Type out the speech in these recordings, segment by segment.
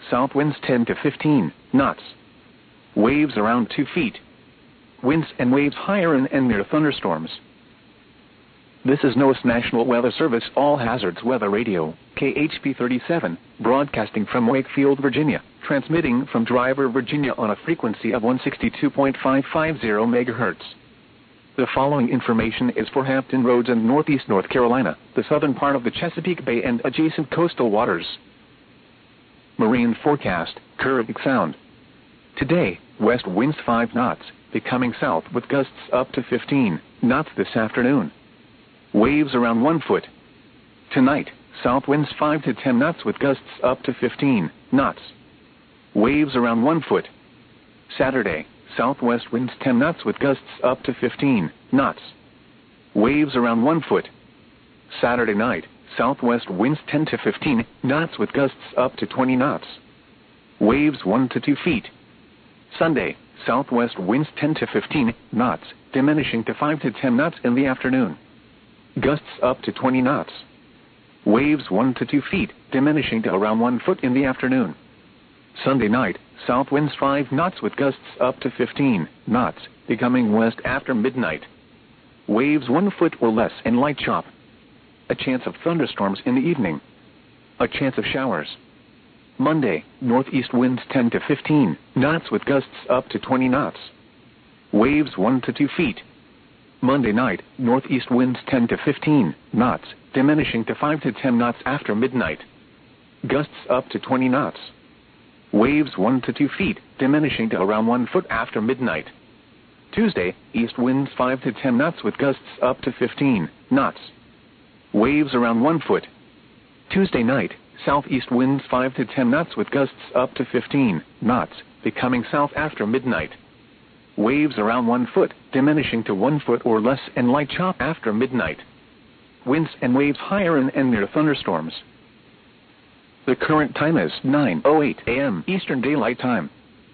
south winds 10 to 15 knots. Waves around 2 feet. Winds and waves higher in and near thunderstorms. This is NOAA's National Weather Service All Hazards Weather Radio, KHP 37, broadcasting from Wakefield, Virginia, transmitting from Driver, Virginia on a frequency of 162.550 MHz. The following information is for Hampton Roads and Northeast North Carolina, the southern part of the Chesapeake Bay and adjacent coastal waters. Marine forecast, Kurrahk Sound. Today, west winds 5 knots, becoming south with gusts up to 15 knots this afternoon. Waves around 1 foot. Tonight, south winds 5 to 10 knots with gusts up to 15 knots. Waves around 1 foot. Saturday, southwest winds 10 knots with gusts up to 15 knots. Waves around 1 foot. Saturday night, southwest winds 10 to 15 knots with gusts up to 20 knots. Waves 1 to 2 feet. Sunday, southwest winds 10 to 15 knots, diminishing to 5 to 10 knots in the afternoon. Gusts up to 20 knots. Waves 1 to 2 feet, diminishing to around 1 foot in the afternoon. Sunday night, south winds 5 knots with gusts up to 15 knots, becoming west after midnight. Waves 1 foot or less and light chop. A chance of thunderstorms in the evening. A chance of showers. Monday, northeast winds 10 to 15 knots with gusts up to 20 knots. Waves 1 to 2 feet. Monday night, northeast winds 10 to 15 knots, diminishing to 5 to 10 knots after midnight. Gusts up to 20 knots. Waves 1 to 2 feet, diminishing to around 1 foot after midnight. Tuesday, east winds 5 to 10 knots with gusts up to 15 knots. Waves around 1 foot. Tuesday night, southeast winds 5 to 10 knots with gusts up to 15 knots, becoming south after midnight. Waves around 1 foot, diminishing to 1 foot or less and light chop after midnight. Winds and waves higher in and near thunderstorms. The current time is 9:08 a.m. Eastern Daylight Time.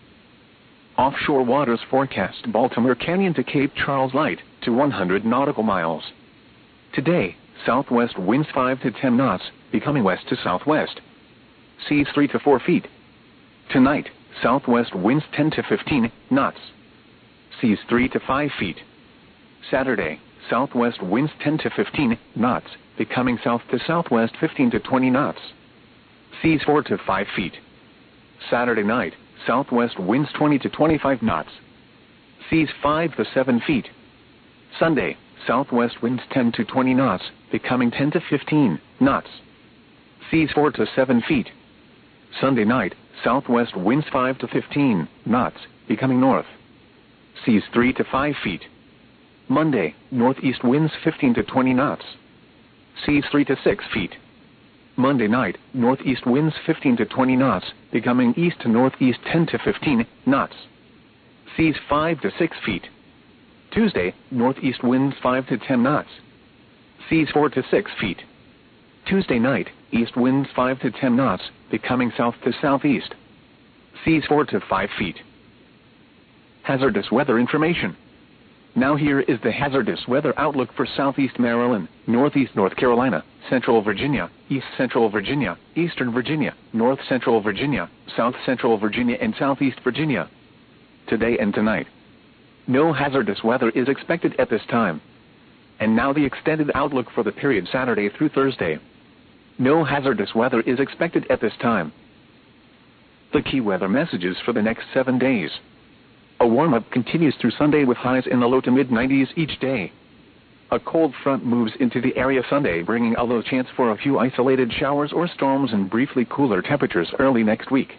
Offshore waters forecast Baltimore Canyon to Cape Charles light to 100 nautical miles. Today, southwest winds 5 to 10 knots, becoming west to southwest. Seas 3 to 4 feet. Tonight, southwest winds 10 to 15 knots. Seas 3 to 5 feet. Saturday, southwest winds 10 to 15 knots, becoming south to southwest 15 to 20 knots. Seas 4 to 5 feet. Saturday night, southwest winds 20 to 25 knots. Seas 5 to 7 feet. Sunday, southwest winds 10 to 20 knots, becoming 10 to 15 knots. Seas 4 to 7 feet. Sunday night, southwest winds 5 to 15 knots, becoming north. Seas 3 to 5 feet. Monday, northeast winds 15 to 20 knots. Seas 3 to 6 feet. Monday night, northeast winds 15 to 20 knots, becoming east to northeast 10 to 15 knots. Seas 5 to 6 feet. Tuesday, northeast winds 5 to 10 knots. Seas 4 to 6 feet. Tuesday night, east winds 5 to 10 knots, becoming south to southeast. Seas 4 to 5 feet. Hazardous weather information. Now here is the hazardous weather outlook for southeast Maryland, northeast North Carolina, central Virginia, east central Virginia, eastern Virginia, north central Virginia, south central Virginia and southeast Virginia. Today and tonight. No hazardous weather is expected at this time. And now the extended outlook for the period Saturday through Thursday. No hazardous weather is expected at this time. The key weather messages for the next 7 days. A warm-up continues through Sunday with highs in the low to mid-90s each day. A cold front moves into the area Sunday, bringing a low chance for a few isolated showers or storms and briefly cooler temperatures early next week.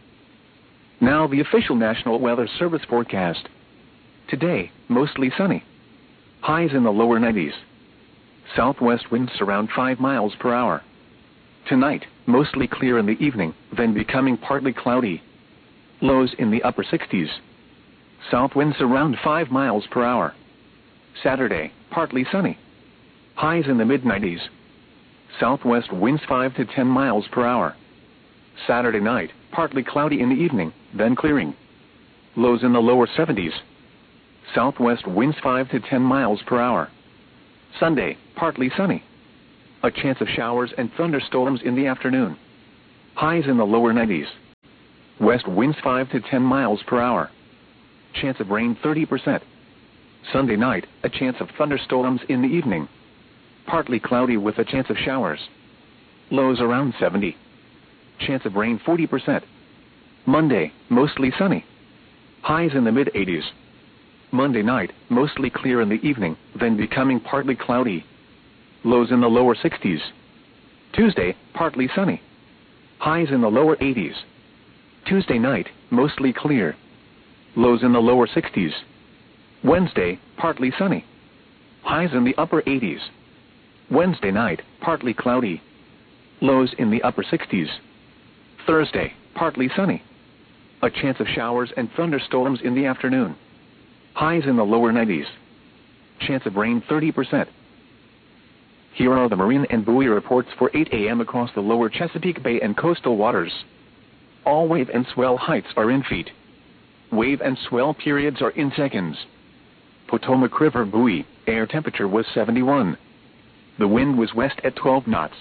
Now the official National Weather Service forecast. Today, mostly sunny. Highs in the lower 90s. Southwest winds around 5 miles per hour. Tonight, mostly clear in the evening, then becoming partly cloudy. Lows in the upper 60s. South winds around 5 miles per hour. Saturday, partly sunny. Highs in the mid-90s. Southwest winds 5 to 10 miles per hour. Saturday night, partly cloudy in the evening, then clearing. Lows in the lower 70s. Southwest winds 5 to 10 miles per hour. Sunday, partly sunny. A chance of showers and thunderstorms in the afternoon. Highs in the lower 90s. West winds 5 to 10 miles per hour. Chance of rain 30%. Sunday night, a chance of thunderstorms in the evening. Partly cloudy with a chance of showers. Lows around 70. Chance of rain 40%. Monday, mostly sunny. Highs in the mid-80s. Monday night, mostly clear in the evening, then becoming partly cloudy. Lows in the lower 60s. Tuesday, partly sunny. Highs in the lower 80s. Tuesday night, mostly clear. Lows in the lower 60s. Wednesday, partly sunny. Highs in the upper 80s. Wednesday night, partly cloudy. Lows in the upper 60s. Thursday, partly sunny. A chance of showers and thunderstorms in the afternoon. Highs in the lower 90s. Chance of rain 30%. Here are the marine and buoy reports for 8 a.m. across the lower Chesapeake Bay and coastal waters. All wave and swell heights are in feet. Wave and swell periods are in seconds. Potomac River buoy, air temperature was 71. The wind was west at 12 knots.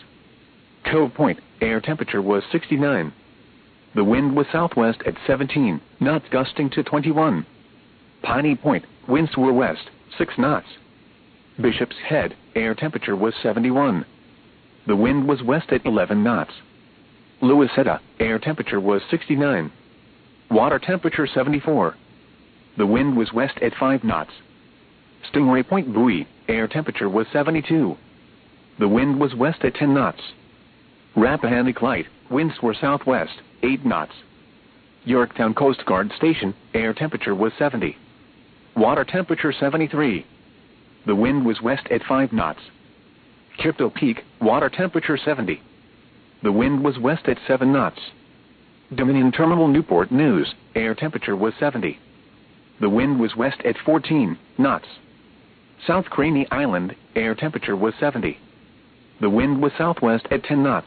Cove Point, air temperature was 69. The wind was southwest at 17 knots, gusting to 21. Piney Point, winds were west, 6 knots. Bishop's Head, air temperature was 71. The wind was west at 11 knots. Louisetta, air temperature was 69. Water temperature 74. The wind was west at 5 knots. Stingray Point buoy, air temperature was 72. The wind was west at 10 knots. Rappahannock Light, winds were southwest, 8 knots. Yorktown Coast Guard Station, air temperature was 70. Water temperature 73. The wind was west at 5 knots. Crypto Peak, water temperature 70. The wind was west at 7 knots. Dominion Terminal Newport News, air temperature was 70. The wind was west at 14 knots. South Craney Island, air temperature was 70. The wind was southwest at 10 knots.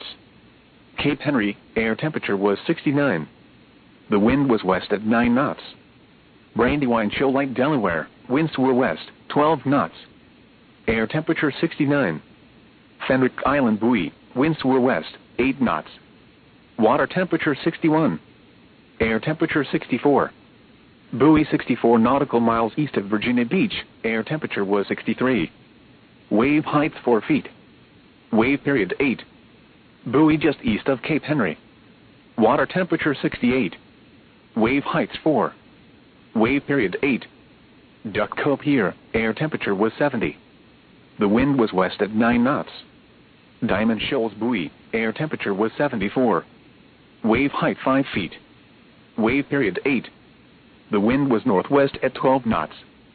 Cape Henry, air temperature was 69. The wind was west at 9 knots. Brandywine Shoal Lake, Delaware, winds were west, 12 knots. Air temperature 69. Fenwick Island buoy, winds were west, 8 knots. Water temperature 61. Air temperature 64. Buoy 64 nautical miles east of Virginia Beach, air temperature was 63. Wave height 4 feet. Wave period 8. Buoy just east of Cape Henry. Water temperature 68. Wave heights 4. Wave period 8. Duck Cove Pier, air temperature was 70. The wind was west at 9 knots. Diamond Shoals buoy, air temperature was 74. Wave height 5 feet. Wave period 8. The wind was northwest at 12 knots.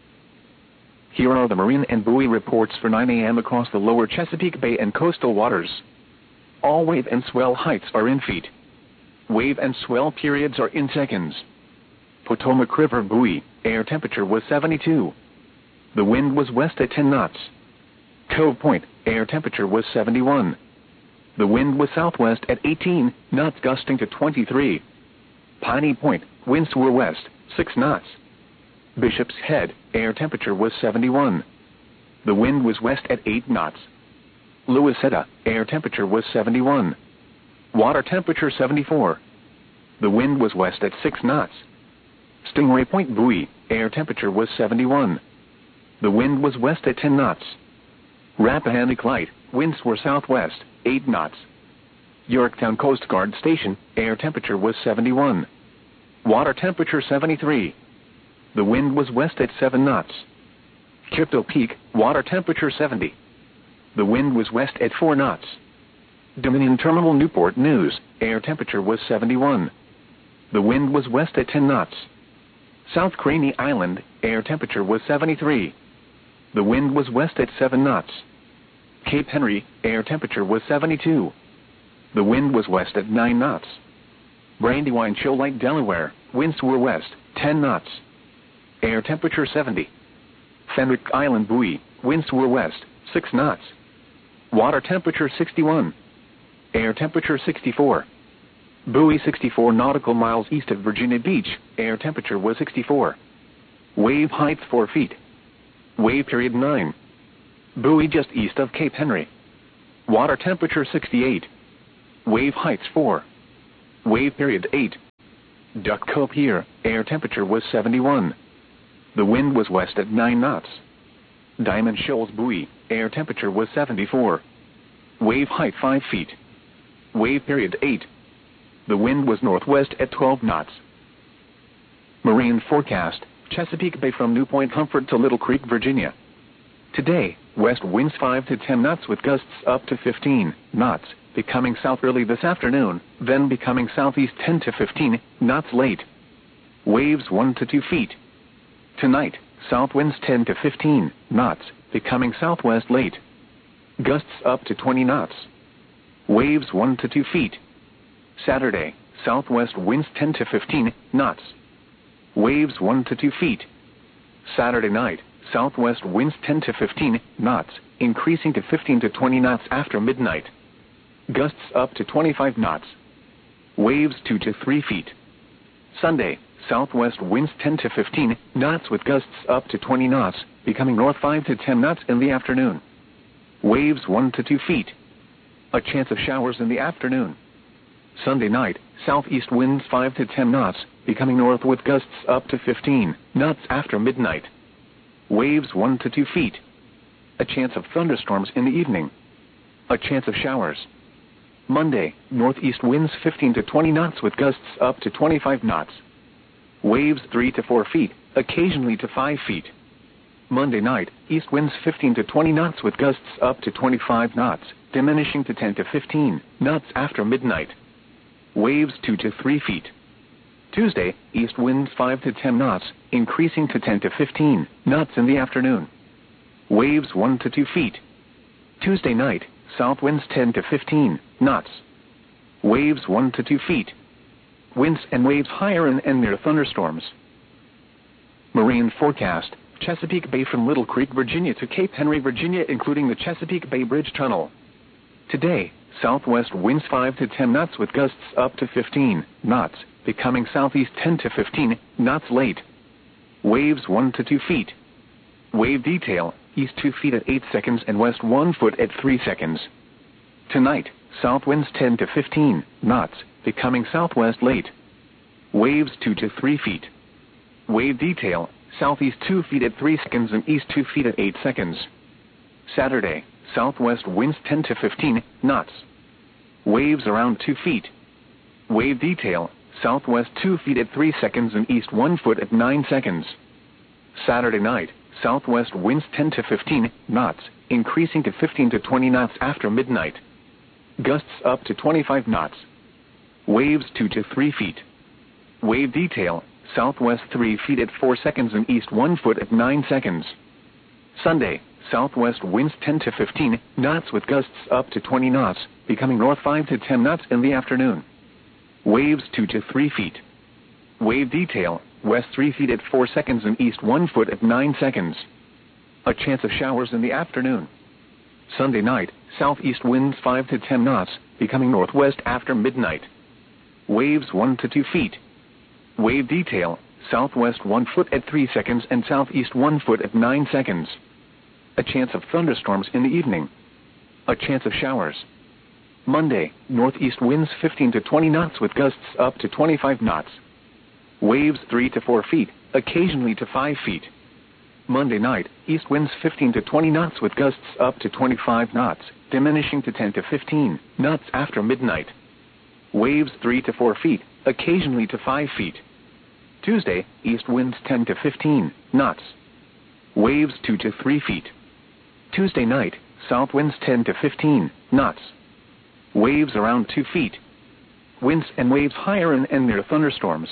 Here are the marine and buoy reports for 9 a.m. across the lower Chesapeake Bay and coastal waters. All wave and swell heights are in feet. Wave and swell periods are in seconds. Potomac River buoy, air temperature was 72. The wind was west at 10 knots. Cove Point, air temperature was 71. The wind was southwest at 18 knots, gusting to 23. Piney Point, winds were west, 6 knots. Bishop's Head, air temperature was 71. The wind was west at 8 knots. Louisetta, air temperature was 71. Water temperature 74. The wind was west at 6 knots. Stingray Point buoy, air temperature was 71. The wind was west at 10 knots. Rappahannock Light, winds were southwest, 8 knots. Yorktown Coast Guard Station, air temperature was 71. Water temperature 73. The wind was west at 7 knots. Crypto Peak, water temperature 70. The wind was west at 4 knots. Dominion Terminal Newport News, air temperature was 71. The wind was west at 10 knots. South Craney Island, air temperature was 73. The wind was west at 7 knots. Cape Henry, air temperature was 72. The wind was west at 9 knots. Brandywine Shoal Lake, Delaware, winds were west, 10 knots. Air temperature 70. Fenwick Island buoy, winds were west, 6 knots. Water temperature 61. Air temperature 64. Buoy 64 nautical miles east of Virginia Beach, air temperature was 64. Wave height 4 feet. Wave period 9. Buoy just east of Cape Henry. Water temperature 68. Wave heights 4. Wave period 8. Duck Cove Pier, air temperature was 71. The wind was west at 9 knots. Diamond Shoals Buoy, air temperature was 74. Wave height 5 feet. Wave period 8. The wind was northwest at 12 knots. Marine forecast, Chesapeake Bay from New Point Comfort to Little Creek, Virginia. Today, west winds 5 to 10 knots with gusts up to 15 knots, becoming south early this afternoon, then becoming southeast 10 to 15 knots late. Waves 1 to 2 feet. Tonight, south winds 10 to 15 knots, becoming southwest late. Gusts up to 20 knots. Waves 1 to 2 feet. Saturday, southwest winds 10 to 15 knots. Waves 1 to 2 feet. Saturday night, southwest winds 10 to 15 knots, increasing to 15 to 20 knots after midnight. Gusts up to 25 knots. Waves 2 to 3 feet. Sunday, southwest winds 10 to 15 knots with gusts up to 20 knots, becoming north 5 to 10 knots in the afternoon. Waves 1 to 2 feet. A chance of showers in the afternoon. Sunday night, southeast winds 5 to 10 knots, becoming north with gusts up to 15 knots after midnight. Waves 1 to 2 feet. A chance of thunderstorms in the evening. A chance of showers. Monday, northeast winds 15 to 20 knots with gusts up to 25 knots. Waves 3 to 4 feet, occasionally to 5 feet. Monday night, east winds 15 to 20 knots with gusts up to 25 knots, diminishing to 10 to 15 knots after midnight. Waves 2 to 3 feet. Tuesday, east winds 5 to 10 knots, increasing to 10 to 15 knots in the afternoon. Waves 1 to 2 feet. Tuesday night, south winds 10 to 15 knots. Waves 1 to 2 feet. Winds and waves higher and near thunderstorms. Marine forecast, Chesapeake Bay from Little Creek, Virginia to Cape Henry, Virginia, including the Chesapeake Bay Bridge Tunnel. Today, southwest winds 5 to 10 knots with gusts up to 15 knots, becoming southeast 10 to 15 knots late. Waves 1 to 2 feet. Wave detail, east 2 feet at 8 seconds and west 1 foot at 3 seconds. Tonight, south winds 10 to 15 knots, becoming southwest late. Waves 2 to 3 feet. Wave detail, southeast 2 feet at 3 seconds and east 2 feet at 8 seconds. Saturday, southwest winds 10 to 15 knots. Waves around 2 feet. Wave detail, southwest 2 feet at 3 seconds and east 1 foot at 9 seconds. Saturday night, southwest winds 10 to 15 knots, increasing to 15 to 20 knots after midnight. Gusts up to 25 knots. Waves 2 to 3 feet. Wave detail, southwest 3 feet at 4 seconds and east 1 foot at 9 seconds. Sunday, southwest winds 10 to 15 knots with gusts up to 20 knots, becoming north 5 to 10 knots in the afternoon. Waves 2 to 3 feet. Wave detail, west 3 feet at 4 seconds and east 1 foot at 9 seconds. A chance of showers in the afternoon. Sunday night, southeast winds 5 to 10 knots, becoming northwest after midnight. Waves 1 to 2 feet. Wave detail, southwest 1 foot at 3 seconds and southeast 1 foot at 9 seconds. A chance of thunderstorms in the evening. A chance of showers. Monday, northeast winds 15 to 20 knots with gusts up to 25 knots. Waves 3 to 4 feet, occasionally to 5 feet. Monday night, east winds 15 to 20 knots with gusts up to 25 knots, diminishing to 10 to 15 knots after midnight. Waves 3 to 4 feet, occasionally to 5 feet. Tuesday, east winds 10 to 15 knots. Waves 2 to 3 feet. Tuesday night, south winds 10 to 15 knots. Waves around 2 feet. Winds and waves higher and near thunderstorms.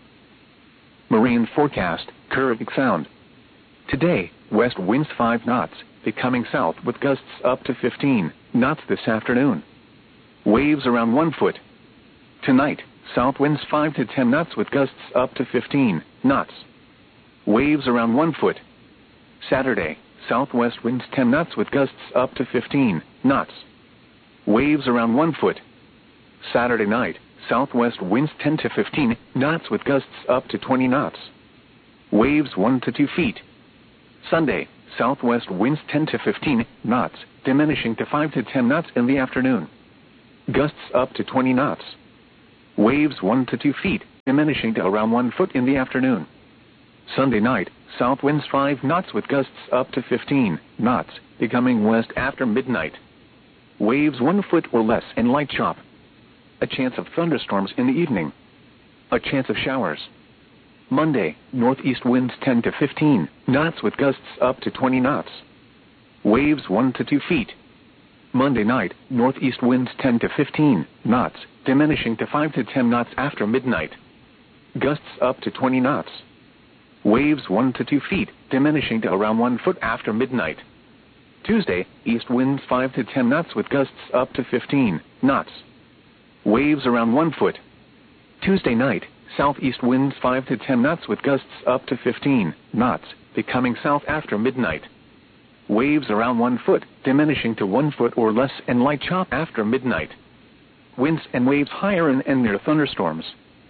Marine forecast, Kerovec Sound. Today, west winds 5 knots, becoming south with gusts up to 15 knots this afternoon. Waves around 1 foot. Tonight, south winds 5 to 10 knots with gusts up to 15 knots. Waves around 1 foot. Saturday, southwest winds 10 knots with gusts up to 15 knots. Waves around 1 foot. Saturday night, southwest winds 10 to 15 knots with gusts up to 20 knots. Waves 1 to 2 feet. Sunday, southwest winds 10 to 15 knots, diminishing to 5 to 10 knots in the afternoon. Gusts up to 20 knots. Waves 1 to 2 feet. diminishing to around 1 foot in the afternoon. Sunday night, south winds 5 knots with gusts up to 15 knots, becoming west after midnight. Waves 1 foot or less and light chop. A chance of thunderstorms in the evening. A chance of showers. Monday, northeast winds 10 to 15 knots with gusts up to 20 knots. Waves 1 to 2 feet. Monday night, northeast winds 10 to 15 knots, diminishing to 5 to 10 knots after midnight. Gusts up to 20 knots. Waves 1 to 2 feet, diminishing to around 1 foot after midnight. Tuesday, east winds 5 to 10 knots with gusts up to 15 knots. Waves around 1 foot. Tuesday night, southeast winds 5 to 10 knots with gusts up to 15 knots, becoming south after midnight. Waves around 1 foot, diminishing to 1 foot or less and light chop after midnight. Winds and waves higher and near thunderstorms.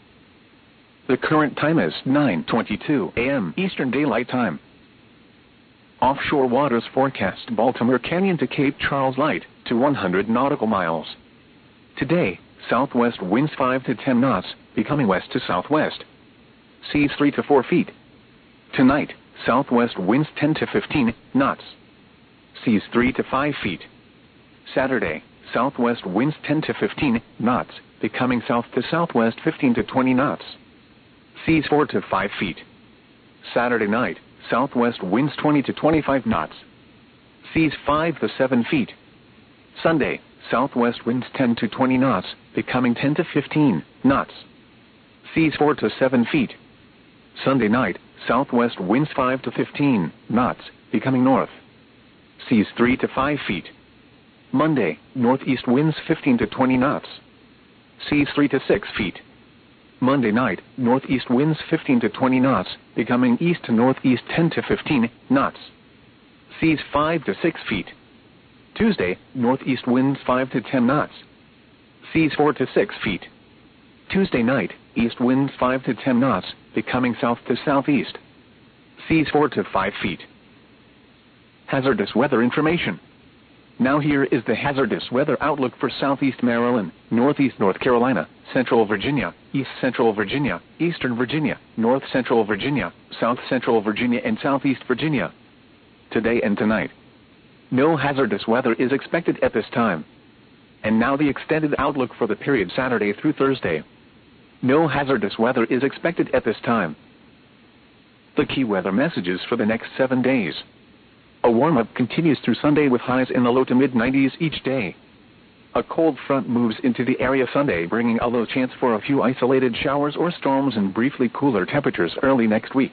The current time is 9:22 a.m. Eastern Daylight Time. Offshore waters forecast Baltimore Canyon to Cape Charles light to 100 nautical miles. Today, southwest winds 5 to 10 knots, becoming west to southwest. Seas 3 to 4 feet. Tonight, southwest winds 10 to 15 knots. Seas 3 to 5 feet. Saturday, southwest winds 10 to 15 knots, becoming south to southwest 15 to 20 knots. Seas 4 to 5 feet. Saturday night, southwest winds 20 to 25 knots. Seas 5 to 7 feet. Sunday, southwest winds 10 to 20 knots, becoming 10 to 15 knots. Seas 4 to 7 feet. Sunday night, southwest winds 5 to 15 knots, becoming north. Seas 3 to 5 feet. Monday, northeast winds 15 to 20 knots. Seas 3 to 6 feet. Monday night, northeast winds 15 to 20 knots, becoming east to northeast 10 to 15 knots. Seas 5 to 6 feet. Tuesday, northeast winds 5 to 10 knots. Seas 4 to 6 feet. Tuesday night, east winds 5 to 10 knots, becoming south to southeast. Seas 4 to 5 feet. Hazardous weather information. Now here is the hazardous weather outlook for southeast Maryland, northeast North Carolina, central Virginia, east central Virginia, eastern Virginia, north central Virginia, south central Virginia and southeast Virginia. Today and tonight. No hazardous weather is expected at this time. And now the extended outlook for the period Saturday through Thursday. No hazardous weather is expected at this time. The key weather messages for the next 7 days. A warm-up continues through Sunday with highs in the low to mid-90s each day. A cold front moves into the area Sunday, bringing a low chance for a few isolated showers or storms and briefly cooler temperatures early next week.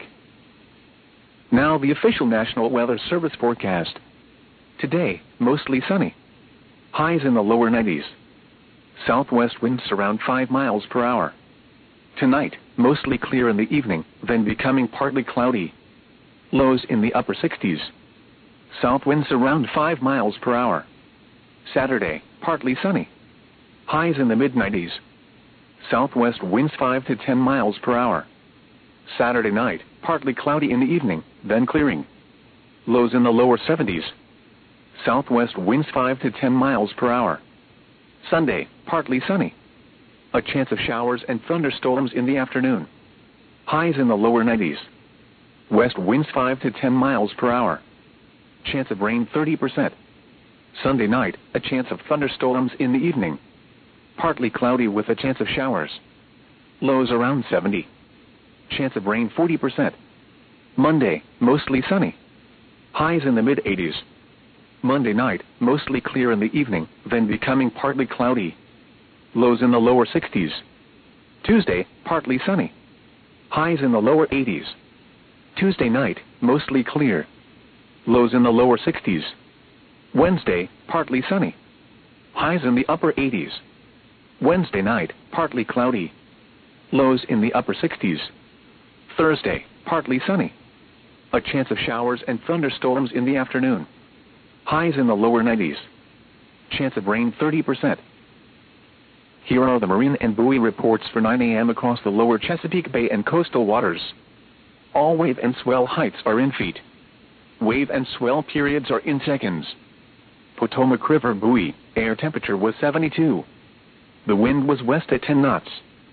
Now the official National Weather Service forecast. Today, mostly sunny. Highs in the lower 90s. Southwest winds around 5 miles per hour. Tonight, mostly clear in the evening, then becoming partly cloudy. Lows in the upper 60s. South winds around 5 miles per hour. Saturday, partly sunny. Highs in the mid-90s. Southwest winds 5 to 10 miles per hour. Saturday night, partly cloudy in the evening, then clearing. Lows in the lower 70s. Southwest winds 5 to 10 miles per hour. Sunday, partly sunny. A chance of showers and thunderstorms in the afternoon. Highs in the lower 90s. West winds 5 to 10 miles per hour. Chance of rain 30%. Sunday night, a chance of thunderstorms in the evening. Partly cloudy with a chance of showers. Lows around 70. Chance of rain 40%. Monday, mostly sunny. Highs in the mid-80s. Monday night, mostly clear in the evening, then becoming partly cloudy. Lows in the lower 60s. Tuesday, partly sunny. Highs in the lower 80s. Tuesday night, mostly clear. Lows in the lower 60s. Wednesday, partly sunny. Highs in the upper 80s. Wednesday night, partly cloudy. Lows in the upper 60s. Thursday, partly sunny. A chance of showers and thunderstorms in the afternoon. Highs in the lower 90s. Chance of rain 30%. Here are the marine and buoy reports for 9 a.m. across the lower Chesapeake Bay and coastal waters. All wave and swell heights are in feet. Wave and swell periods are in seconds. Potomac River buoy, air temperature was 72. The wind was west at 10 knots.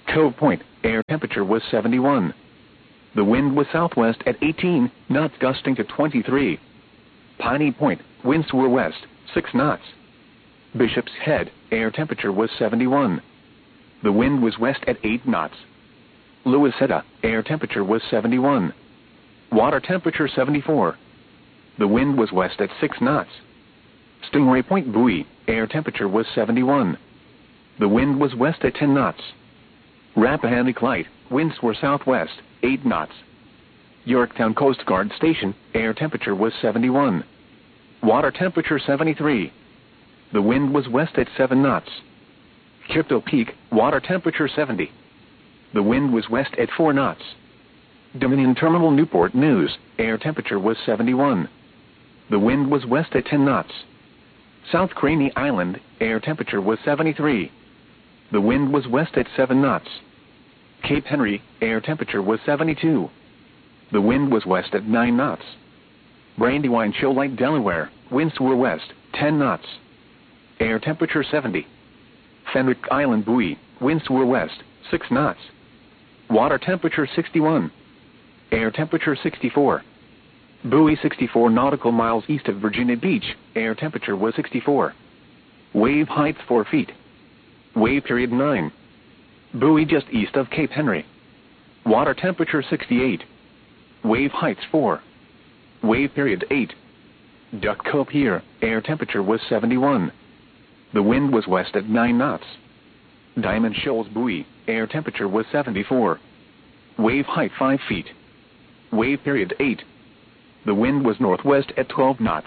Cove Point, air temperature was 71. The wind was southwest at 18 knots gusting to 23. Piney Point, winds were west, 6 knots. Bishop's Head, air temperature was 71. The wind was west at 8 knots. Louisetta, air temperature was 71. Water temperature 74. The wind was west at 6 knots. Stingray Point Buoy, air temperature was 71. The wind was west at 10 knots. Rappahannock Light, winds were southwest, 8 knots. Yorktown Coast Guard Station, air temperature was 71. Water temperature 73. The wind was west at 7 knots. Crypto Peak, water temperature 70. The wind was west at 4 knots. Dominion Terminal Newport News, air temperature was 71. The wind was west at 10 knots. South Craney Island, air temperature was 73. The wind was west at 7 knots. Cape Henry, air temperature was 72. The wind was west at 9 knots. Brandywine Shoal Lake, Delaware, winds were west, 10 knots. Air temperature 70. Fenwick Island Buoy, winds were west, 6 knots. Water temperature 61. Air temperature 64. Buoy 64 nautical miles east of Virginia Beach, air temperature was 64. Wave height 4 feet. Wave period 9. Buoy just east of Cape Henry. Water temperature 68. Wave heights 4. Wave period 8. Duck Cove Pier, air temperature was 71. The wind was west at 9 knots. Diamond Shoals Buoy, air temperature was 74. Wave height 5 feet. Wave period 8. The wind was northwest at 12 knots.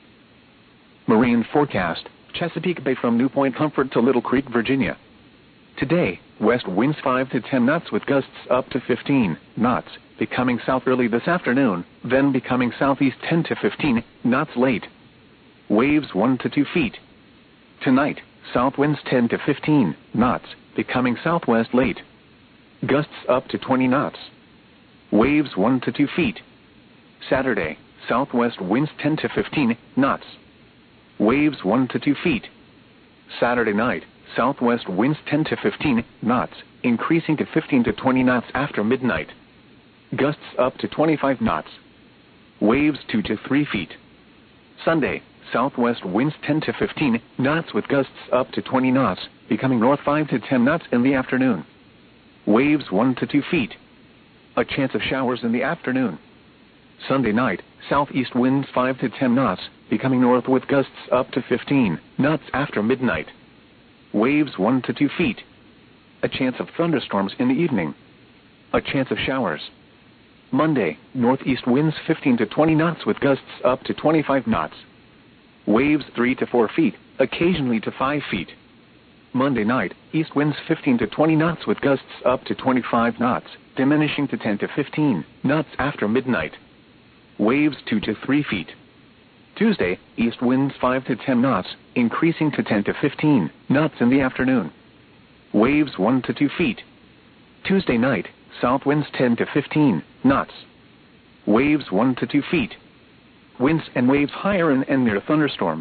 Marine forecast, Chesapeake Bay from New Point Comfort to Little Creek, Virginia. Today, west winds 5 to 10 knots with gusts up to 15 knots, becoming south early this afternoon, then becoming southeast 10 to 15 knots late. Waves 1 to 2 feet. Tonight, south winds 10 to 15 knots, becoming southwest late. Gusts up to 20 knots. Waves 1 to 2 feet. Saturday, southwest winds 10 to 15 knots. Waves 1 to 2 feet. Saturday night, southwest winds 10 to 15 knots, increasing to 15 to 20 knots after midnight. Gusts up to 25 knots. Waves 2 to 3 feet. Sunday, southwest winds 10 to 15 knots with gusts up to 20 knots, becoming north 5 to 10 knots in the afternoon. Waves 1 to 2 feet. A chance of showers in the afternoon. Sunday night, southeast winds 5 to 10 knots, becoming north with gusts up to 15 knots after midnight. Waves 1 to 2 feet. A chance of thunderstorms in the evening. A chance of showers. Monday, northeast winds 15 to 20 knots with gusts up to 25 knots. Waves 3 to 4 feet, occasionally to 5 feet. Monday night, east winds 15 to 20 knots with gusts up to 25 knots, diminishing to 10 to 15 knots after midnight. Waves 2 to 3 feet. Tuesday, east winds 5 to 10 knots, increasing to 10 to 15 knots in the afternoon. Waves 1 to 2 feet. Tuesday night, south winds 10 to 15 knots. Waves 1 to 2 feet. Winds and waves higher and near thunderstorms.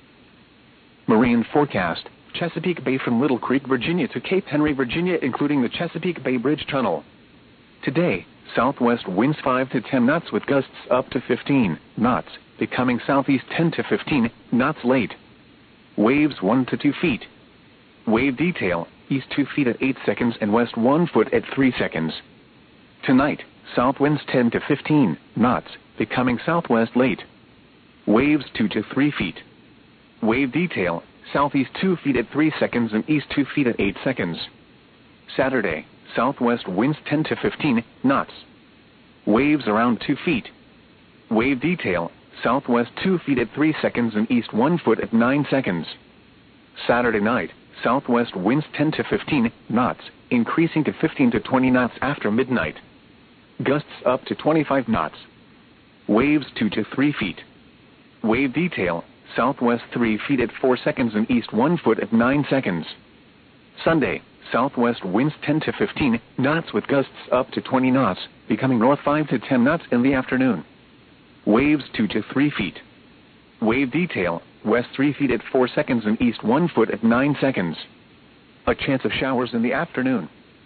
Marine forecast, Chesapeake Bay from Little Creek, Virginia to Cape Henry, Virginia, including the Chesapeake Bay Bridge Tunnel. Today, southwest winds 5 to 10 knots with gusts up to 15 knots, becoming southeast 10 to 15 knots late. Waves 1 to 2 feet. Wave detail, east 2 feet at 8 seconds and west 1 foot at 3 seconds. Tonight, south winds 10 to 15 knots, becoming southwest late. Waves 2 to 3 feet. Wave detail, southeast 2 feet at 3 seconds and east 2 feet at 8 seconds. Saturday, southwest winds 10 to 15 knots. Waves around 2 feet. Wave detail, southwest 2 feet at 3 seconds and east 1 foot at 9 seconds. Saturday night, southwest winds 10 to 15 knots, increasing to 15 to 20 knots after midnight. Gusts up to 25 knots. Waves 2 to 3 feet. Wave detail, southwest 3 feet at 4 seconds and east 1 foot at 9 seconds. Sunday, southwest winds 10 to 15 knots with gusts up to 20 knots, becoming north 5 to 10 knots in the afternoon. Waves 2 to 3 feet. Wave detail, west 3 feet at 4 seconds and east 1 foot at 9 seconds. A chance of showers in the afternoon.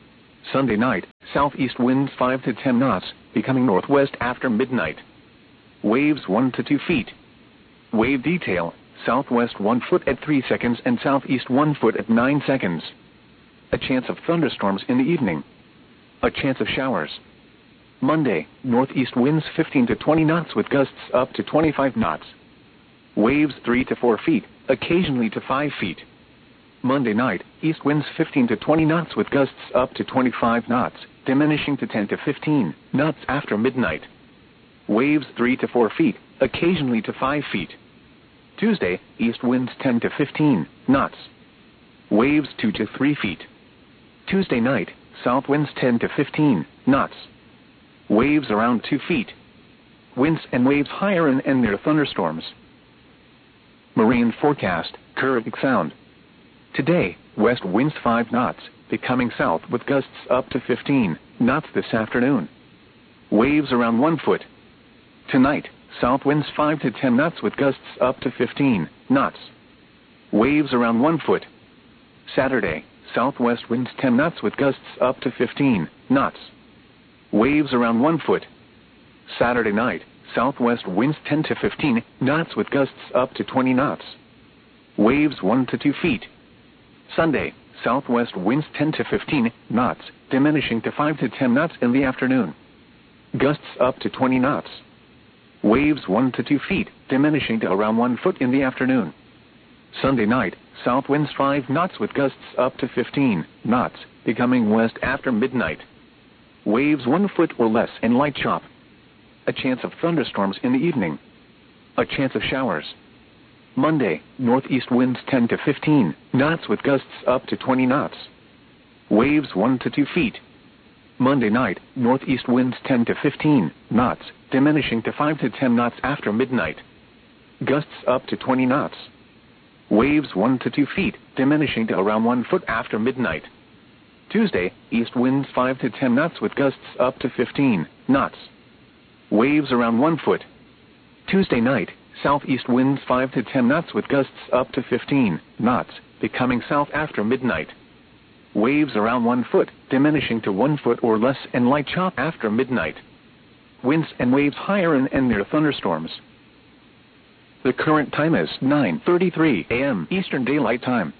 Sunday night, southeast winds 5 to 10 knots, becoming northwest after midnight. Waves 1 to 2 feet. Wave detail, southwest 1 foot at 3 seconds and southeast 1 foot at 9 seconds. A chance of thunderstorms in the evening. A chance of showers. Monday, northeast winds 15 to 20 knots with gusts up to 25 knots. Waves 3 to 4 feet, occasionally to 5 feet. Monday night, east winds 15 to 20 knots with gusts up to 25 knots, diminishing to 10 to 15 knots after midnight. Waves 3 to 4 feet, occasionally to 5 feet. Tuesday, east winds 10 to 15 knots. Waves 2 to 3 feet. Tuesday night, south winds 10 to 15 knots. Waves around 2 feet. Winds and waves higher and near thunderstorms. Marine forecast, Kurragh Sound. Today, west winds 5 knots, becoming south with gusts up to 15 knots this afternoon. Waves around 1 foot. Tonight, south winds 5 to 10 knots with gusts up to 15 knots. Waves around 1 foot. Saturday, southwest winds 10 knots with gusts up to 15 knots. Waves around 1 foot. Saturday night, southwest winds 10 to 15 knots with gusts up to 20 knots. Waves 1 to 2 feet. Sunday, southwest winds 10 to 15 knots, diminishing to 5 to 10 knots in the afternoon. Gusts up to 20 knots. Waves 1 to 2 feet, diminishing to around 1 foot in the afternoon. Sunday night, south winds 5 knots with gusts up to 15 knots, becoming west after midnight. Waves 1 foot or less and light chop. A chance of thunderstorms in the evening. A chance of showers. Monday, northeast winds 10 to 15 knots with gusts up to 20 knots. Waves 1 to 2 feet. Monday night, northeast winds 10 to 15 knots, diminishing to 5 to 10 knots after midnight. Gusts up to 20 knots. Waves 1 to 2 feet, diminishing to around 1 foot after midnight. Tuesday, east winds 5 to 10 knots with gusts up to 15 knots. Waves around 1 foot. Tuesday night, southeast winds 5 to 10 knots with gusts up to 15 knots, becoming south after midnight. Waves around 1 foot, diminishing to 1 foot or less and light chop after midnight. Winds and waves higher and near thunderstorms. The current time is 9:33 a.m. Eastern Daylight Time.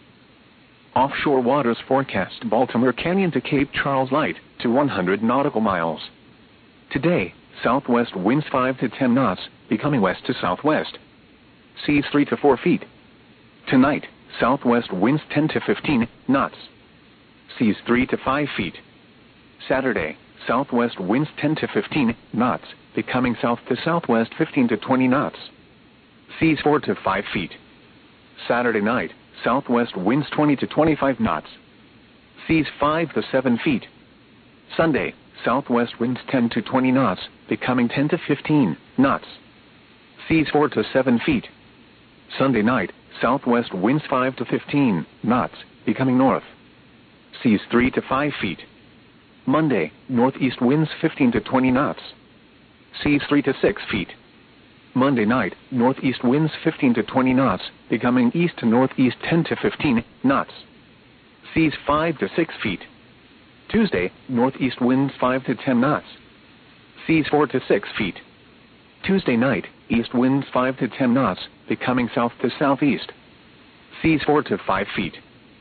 Offshore waters forecast Baltimore Canyon to Cape Charles light to 100 nautical miles. Today, southwest winds 5 to 10 knots, becoming west to southwest. Seas 3 to 4 feet. Tonight, southwest winds 10 to 15 knots. Seas 3 to 5 feet. Saturday, southwest winds 10 to 15 knots, becoming south to southwest 15 to 20 knots. Seas 4 to 5 feet. Saturday night, southwest winds 20 to 25 knots. Seas 5 to 7 feet. Sunday, southwest winds 10 to 20 knots, becoming 10 to 15 knots. Seas 4 to 7 feet. Sunday night, southwest winds 5 to 15 knots, becoming north. Seas 3 to 5 feet. Monday, northeast winds 15 to 20 knots. Seas 3 to 6 feet. Monday night, northeast winds 15 to 20 knots, becoming east to northeast 10 to 15 knots. Seas 5 to 6 feet. Tuesday, northeast winds 5 to 10 knots. Seas 4 to 6 feet. Tuesday night, east winds 5 to 10 knots, becoming south to southeast. Seas 4 to 5 feet.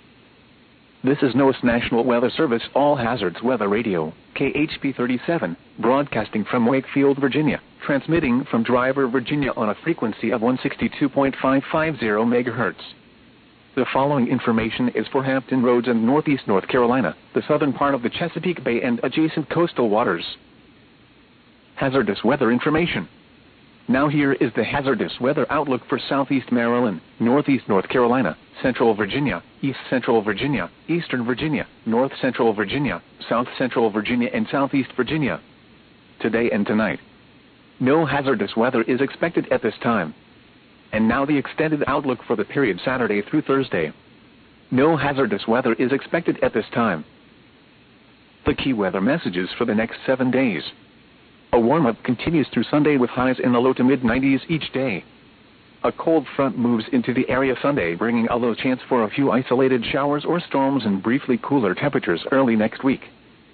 This is NOAA National Weather Service All Hazards Weather Radio, KHP 37, broadcasting from Wakefield, Virginia, transmitting from Driver, Virginia on a frequency of 162.550 MHz. The following information is for Hampton Roads and Northeast North Carolina, the southern part of the Chesapeake Bay and adjacent coastal waters. Hazardous weather information. Now here is the hazardous weather outlook for Southeast Maryland, Northeast North Carolina, Central Virginia, East Central Virginia, Eastern Virginia, North Central Virginia, South Central Virginia and Southeast Virginia. Today and tonight. No hazardous weather is expected at this time. And now the extended outlook for the period Saturday through Thursday. No hazardous weather is expected at this time. The key weather messages for the next 7 days. A warm-up continues through Sunday with highs in the low to mid-90s each day. A cold front moves into the area Sunday, bringing a low chance for a few isolated showers or storms and briefly cooler temperatures early next week.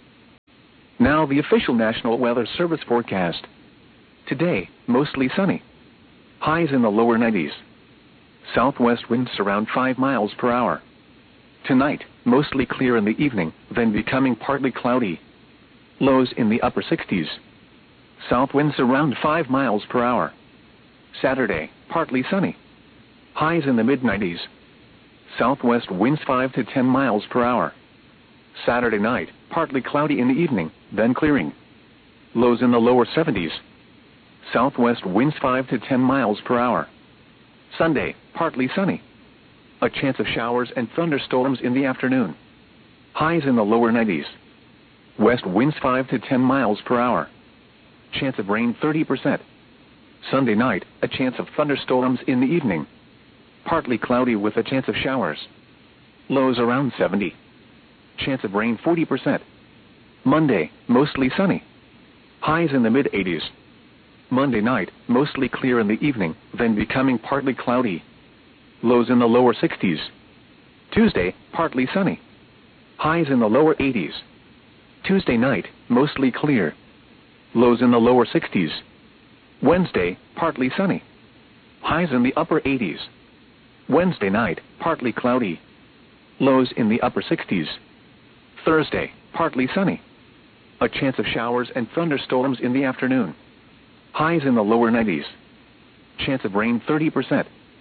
Now the official National Weather Service forecast. Today, mostly sunny. Highs in the lower 90s. Southwest winds around 5 miles per hour. Tonight, mostly clear in the evening, then becoming partly cloudy. Lows in the upper 60s. South winds around 5 miles per hour. Saturday, partly sunny. Highs in the mid-90s. Southwest winds 5 to 10 miles per hour. Saturday night, partly cloudy in the evening, then clearing. Lows in the lower 70s. Southwest winds 5 to 10 miles per hour. Sunday, partly sunny. A chance of showers and thunderstorms in the afternoon. Highs in the lower 90s. West winds 5 to 10 miles per hour. Chance of rain 30%. Sunday night, a chance of thunderstorms in the evening. Partly cloudy with a chance of showers. Lows around 70. Chance of rain 40%. Monday, mostly sunny. Highs in the mid-80s. Monday night, mostly clear in the evening, then becoming partly cloudy. Lows in the lower 60s. Tuesday, partly sunny. Highs in the lower 80s. Tuesday night, mostly clear. Lows in the lower 60s. Wednesday, partly sunny. Highs in the upper 80s. Wednesday night, partly cloudy. Lows in the upper 60s. Thursday, partly sunny. A chance of showers and thunderstorms in the afternoon. Highs in the lower 90s. Chance of rain 30%.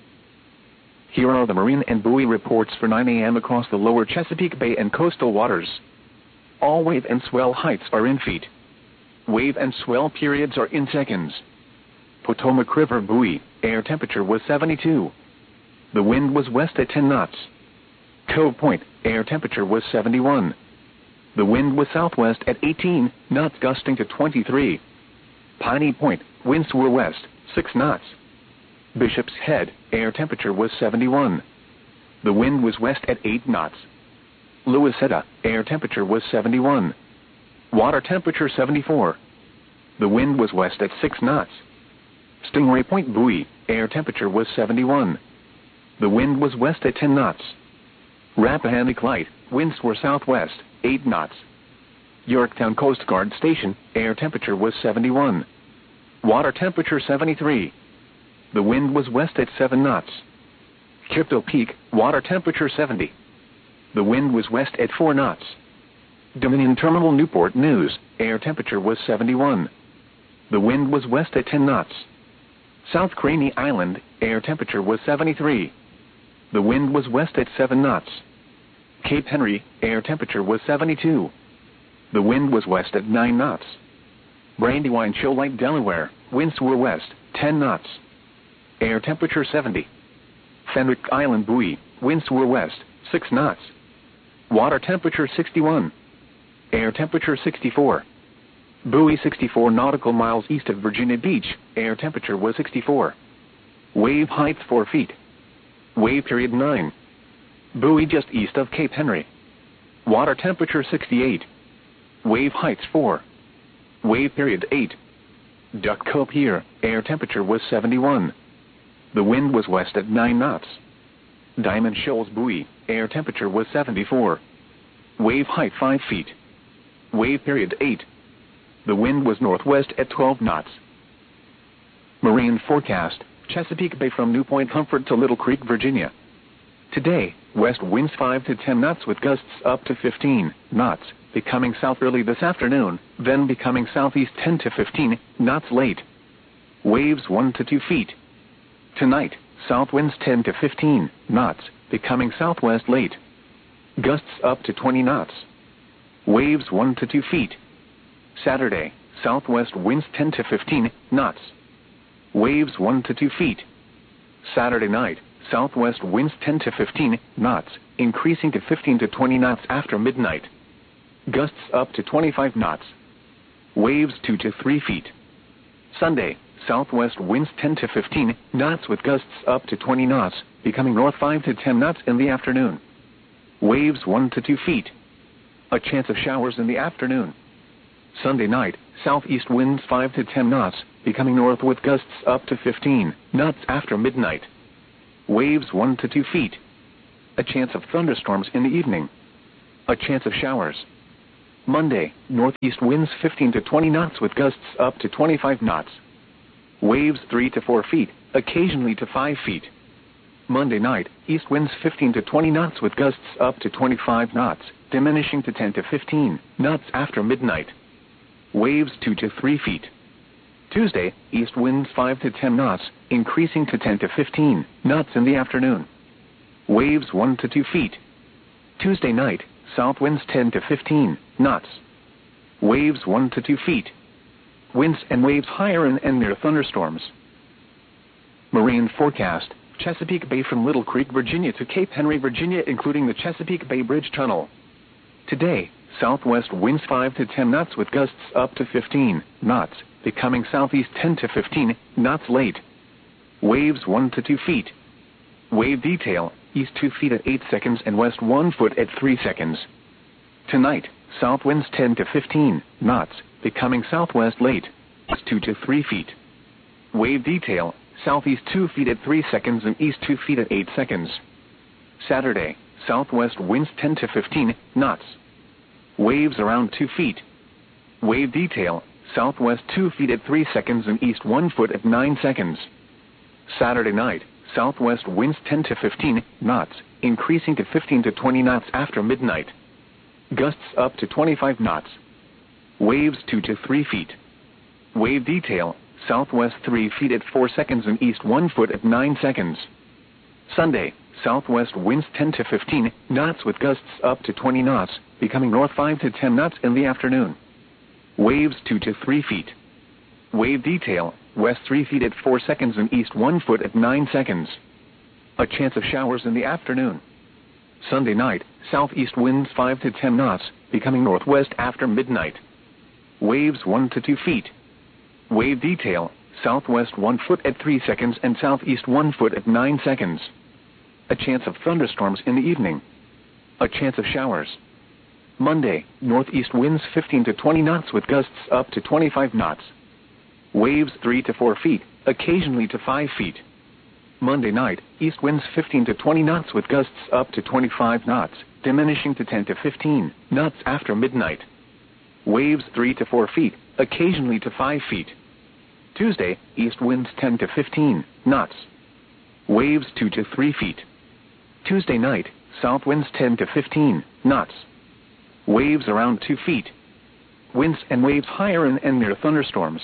Here are the marine and buoy reports for 9 a.m. across the lower Chesapeake Bay and coastal waters. All wave and swell heights are in feet. Wave and swell periods are in seconds. Potomac River buoy, air temperature was 72. The wind was west at 10 knots. Cove Point, air temperature was 71. The wind was southwest at 18 knots, gusting to 23. Piney Point, winds were west, 6 knots. Bishop's Head, air temperature was 71. The wind was west at 8 knots. Louisetta, air temperature was 71. Water temperature 74. The wind was west at 6 knots. Stingray Point buoy, air temperature was 71. The wind was west at 10 knots. Rappahannock Light, winds were southwest, 8 knots. Yorktown Coast Guard Station, air temperature was 71. Water temperature 73. The wind was west at 7 knots. Kipto Peak, water temperature 70. The wind was west at 4 knots. Dominion Terminal Newport News, air temperature was 71. The wind was west at 10 knots. South Craney Island, air temperature was 73. The wind was west at 7 knots. Cape Henry, air temperature was 72. The wind was west at 9 knots. Brandywine Shoal Lake, Delaware, winds were west, 10 knots. Air temperature 70. Fenwick Island buoy, winds were west, 6 knots. Water temperature 61. Air temperature 64. Buoy 64 nautical miles east of Virginia Beach, air temperature was 64. Wave height 4 feet. Wave period 9. Buoy just east of Cape Henry. Water temperature 68. Wave heights 4. Wave period 8. Duck Cove Pier, air temperature was 71. The wind was west at 9 knots. Diamond Shoals buoy, air temperature was 74. Wave height 5 feet. Wave period 8. The wind was northwest at 12 knots. Marine forecast, Chesapeake Bay from New Point Comfort to Little Creek, Virginia. Today, west winds 5 to 10 knots with gusts up to 15 knots, becoming south early this afternoon, then becoming southeast 10 to 15 knots late. Waves 1 to 2 feet. Tonight, south winds 10 to 15 knots, becoming southwest late. Gusts up to 20 knots. Waves 1 to 2 feet. Saturday, southwest winds 10 to 15 knots. Waves 1 to 2 feet. Saturday night, southwest winds 10 to 15 knots, increasing to 15 to 20 knots after midnight. Gusts up to 25 knots. Waves 2 to 3 feet. Sunday, southwest winds 10 to 15 knots with gusts up to 20 knots, becoming north 5 to 10 knots in the afternoon. Waves 1 to 2 feet. A chance of showers in the afternoon. Sunday night, southeast winds 5 to 10 knots, becoming north with gusts up to 15 knots after midnight. Waves 1 to 2 feet. A chance of thunderstorms in the evening. A chance of showers. Monday, northeast winds 15 to 20 knots with gusts up to 25 knots. Waves 3 to 4 feet, occasionally to 5 feet. Monday night, east winds 15 to 20 knots with gusts up to 25 knots, diminishing to 10 to 15 knots after midnight. Waves 2 to 3 feet. Tuesday, east winds 5 to 10 knots, increasing to 10 to 15 knots in the afternoon. Waves 1 to 2 feet. Tuesday night, south winds 10 to 15 knots. Waves 1 to 2 feet. Winds and waves higher and near thunderstorms. Marine forecast: Chesapeake Bay from Little Creek, Virginia to Cape Henry, Virginia, including the Chesapeake Bay Bridge Tunnel. Today, southwest winds 5 to 10 knots with gusts up to 15 knots, becoming southeast 10 to 15 knots late. Waves 1 to 2 feet. Wave detail: east 2 feet at 8 seconds and west 1 foot at 3 seconds. Tonight, south winds 10 to 15 knots, becoming southwest late, east 2 to 3 feet. Wave detail: southeast 2 feet at 3 seconds and east 2 feet at 8 seconds. Saturday, southwest winds 10 to 15 knots. Waves around 2 feet. Wave detail: southwest 2 feet at 3 seconds and east 1 foot at 9 seconds. Saturday night, southwest winds 10 to 15 knots, increasing to 15 to 20 knots after midnight. Gusts up to 25 knots. Waves 2 to 3 feet. Wave detail: southwest 3 feet at 4 seconds and east 1 foot at 9 seconds. Sunday, southwest winds 10 to 15 knots with gusts up to 20 knots, becoming north 5 to 10 knots in the afternoon. Waves 2 to 3 feet. Wave detail: west 3 feet at 4 seconds and east 1 foot at 9 seconds. A chance of showers in the afternoon. Sunday night, southeast winds 5 to 10 knots, becoming northwest after midnight. Waves 1 to 2 feet. Wave detail: southwest 1 foot at 3 seconds and southeast 1 foot at 9 seconds. A chance of thunderstorms in the evening. A chance of showers. Monday, northeast winds 15 to 20 knots with gusts up to 25 knots. Waves 3 to 4 feet, occasionally to 5 feet. Monday night, east winds 15 to 20 knots with gusts up to 25 knots, diminishing to 10 to 15 knots after midnight. Waves 3 to 4 feet, occasionally to 5 feet. Tuesday, east winds 10 to 15 knots. Waves 2 to 3 feet. Tuesday night, south winds 10 to 15 knots. Waves around 2 feet. Winds and waves higher and near thunderstorms.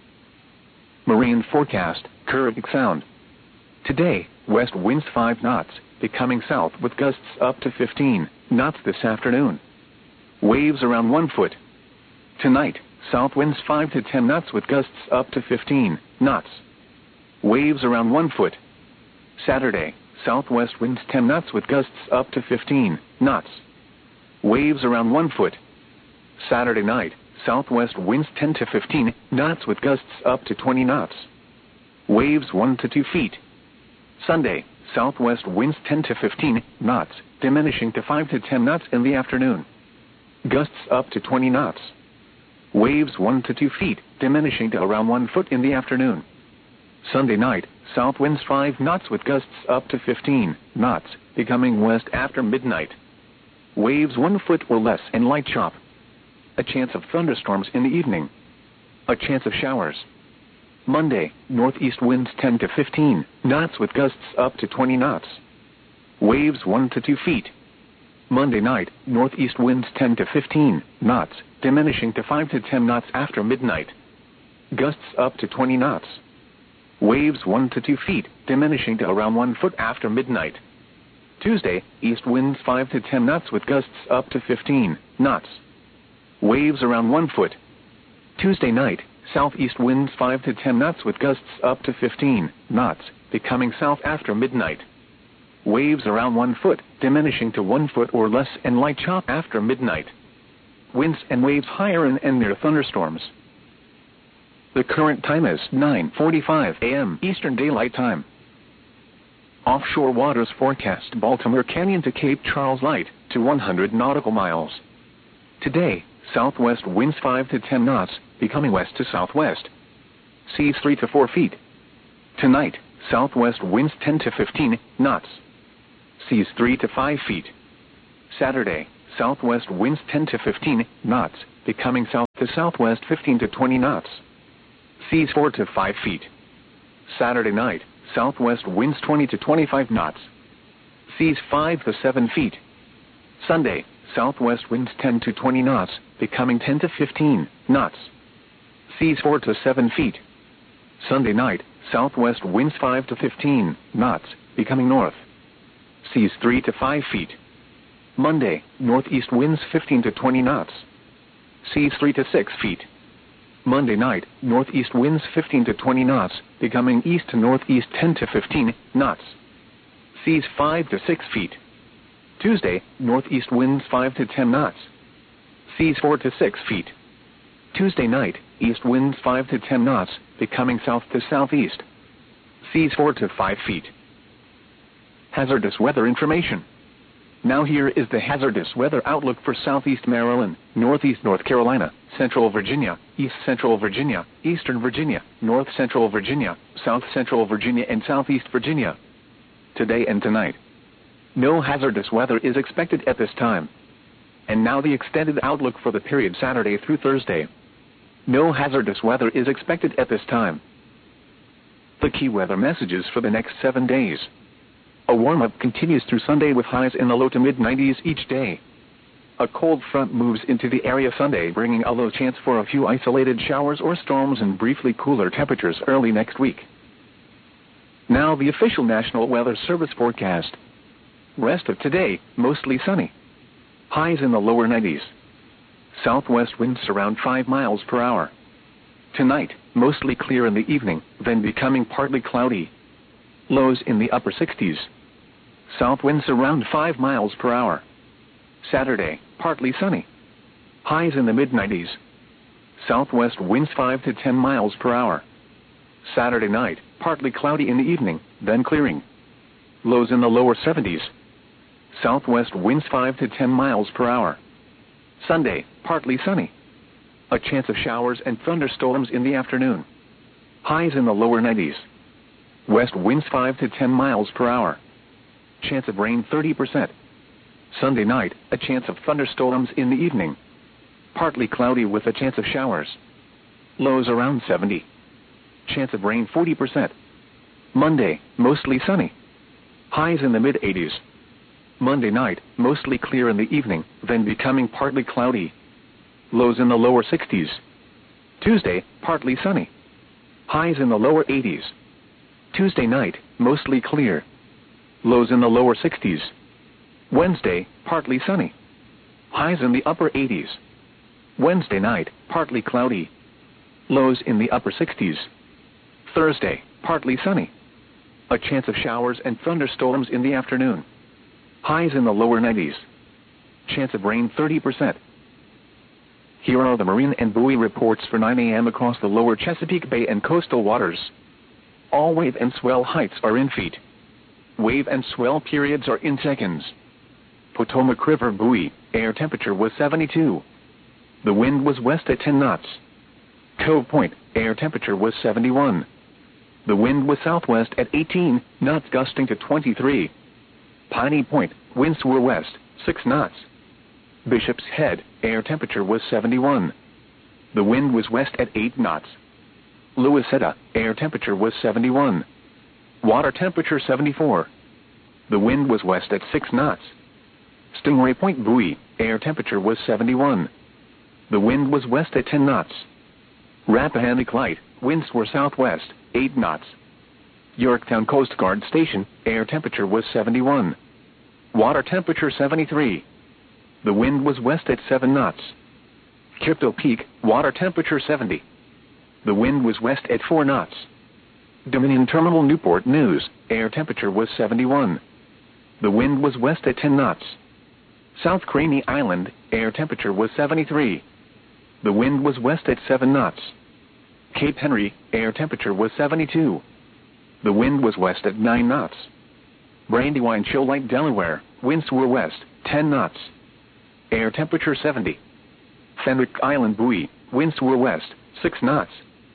Marine forecast: Caribbean Sound. Today, west winds 5 knots, becoming south with gusts up to 15 knots this afternoon. Waves around 1 foot. Tonight, south winds 5 to 10 knots with gusts up to 15 knots. Waves around 1 foot. Saturday, southwest winds 10 knots with gusts up to 15 knots. Waves around 1 foot. Saturday night, southwest winds 10 to 15 knots with gusts up to 20 knots. Waves 1 to 2 feet. Sunday, southwest winds 10 to 15 knots, diminishing to 5 to 10 knots in the afternoon. Gusts up to 20 knots. Waves 1 to 2 feet, diminishing to around 1 foot in the afternoon. Sunday night, south winds 5 knots with gusts up to 15 knots, becoming west after midnight. Waves 1 foot or less and light chop. A chance of thunderstorms in the evening. A chance of showers. Monday, northeast winds 10 to 15 knots with gusts up to 20 knots. Waves 1 to 2 feet. Monday night, northeast winds 10 to 15 knots, diminishing to 5 to 10 knots after midnight. Gusts up to 20 knots. Waves 1 to 2 feet, diminishing to around 1 foot after midnight. Tuesday, east winds 5 to 10 knots with gusts up to 15 knots. Waves around 1 foot. Tuesday night, southeast winds 5 to 10 knots with gusts up to 15 knots, becoming south after midnight. Waves around 1 foot, diminishing to 1 foot or less and light chop after midnight. Winds and waves higher and near thunderstorms. The current time is 9:45 a.m. Eastern Daylight Time. Offshore waters forecast: Baltimore Canyon to Cape Charles light to 100 nautical miles. Today, southwest winds 5 to 10 knots, becoming west to southwest. seas 3 to 4 feet. Tonight, southwest winds 10 to 15 knots. Seas 3 to 5 feet. Saturday, southwest winds 10 to 15 knots, becoming south to southwest 15 to 20 knots. Seas 4 to 5 feet. Saturday night, southwest winds 20 to 25 knots. Seas 5 to 7 feet. Sunday, southwest winds 10 to 20 knots, becoming 10 to 15 knots. Seas 4 to 7 feet. Sunday night, southwest winds 5 to 15 knots, becoming north. Seas 3 to 5 feet. Monday, northeast winds 15 to 20 knots. Seas 3 to 6 feet. Monday night, northeast winds 15 to 20 knots, becoming east to northeast 10 to 15 knots. Seas 5 to 6 feet. Tuesday, northeast winds 5 to 10 knots. Seas 4 to 6 feet. Tuesday night, east winds 5 to 10 knots, becoming south to southeast. Seas 4 to 5 feet. Hazardous weather information. Now here is the hazardous weather outlook for southeast Maryland, northeast North Carolina, central Virginia, east central Virginia, eastern Virginia, north central Virginia, south central Virginia and southeast Virginia. Today and tonight. No hazardous weather is expected at this time. And now the extended outlook for the period Saturday through Thursday. No hazardous weather is expected at this time. The key weather messages for the next 7 days. A warm-up continues through Sunday with highs in the low to mid-90s each day. A cold front moves into the area Sunday, bringing a low chance for a few isolated showers or storms and briefly cooler temperatures early next week. Now the official National Weather Service forecast. Rest of today, mostly sunny. Highs in the lower 90s. Southwest winds around 5 miles per hour. Tonight, mostly clear in the evening, then becoming partly cloudy. Lows in the upper 60s. South winds around 5 miles per hour. Saturday, partly sunny. Highs in the mid-90s. Southwest winds 5 to 10 miles per hour. Saturday night, partly cloudy in the evening, then clearing. Lows in the lower 70s. Southwest winds 5 to 10 miles per hour. Sunday, partly sunny. A chance of showers and thunderstorms in the afternoon. Highs in the lower 90s. West winds 5 to 10 miles per hour. Chance of rain 30%. Sunday night, a chance of thunderstorms in the evening. Partly cloudy with a chance of showers. Lows around 70. Chance of rain 40%. Monday, mostly sunny. Highs in the mid-80s. Monday night, mostly clear in the evening, then becoming partly cloudy. Lows in the lower 60s. Tuesday, partly sunny. Highs in the lower 80s. Tuesday night, mostly clear. Lows in the lower 60s. Wednesday, partly sunny. Highs in the upper 80s. Wednesday night, partly cloudy. Lows in the upper 60s. Thursday, partly sunny. A chance of showers and thunderstorms in the afternoon. Highs in the lower 90s. Chance of rain 30%. Here are the marine and buoy reports for 9 a.m. across the lower Chesapeake Bay and coastal waters. All wave and swell heights are in feet. Wave and swell periods are in seconds. Potomac River buoy, air temperature was 72. The wind was west at 10 knots. Cove Point, air temperature was 71. The wind was southwest at 18 knots gusting to 23. Piney Point, winds were west, 6 knots. Bishop's Head, air temperature was 71. The wind was west at 8 knots. Louisetta, air temperature was 71. Water temperature 74. The wind was west at 6 knots. Stingray Point buoy, air temperature was 71. The wind was west at 10 knots. Rappahannock Light, winds were southwest, 8 knots. Yorktown Coast Guard Station, air temperature was 71. Water temperature 73. The wind was west at 7 knots. Crypto Peak, water temperature 70. The wind was west at 4 knots. Dominion Terminal Newport News, air temperature was 71. The wind was west at 10 knots. South Craney Island, air temperature was 73. The wind was west at 7 knots. Cape Henry, air temperature was 72. The wind was west at 9 knots. Brandywine Shoal Lake, Delaware, winds were west, 10 knots. Air temperature 70. Fenwick Island buoy, winds were west, 6 knots.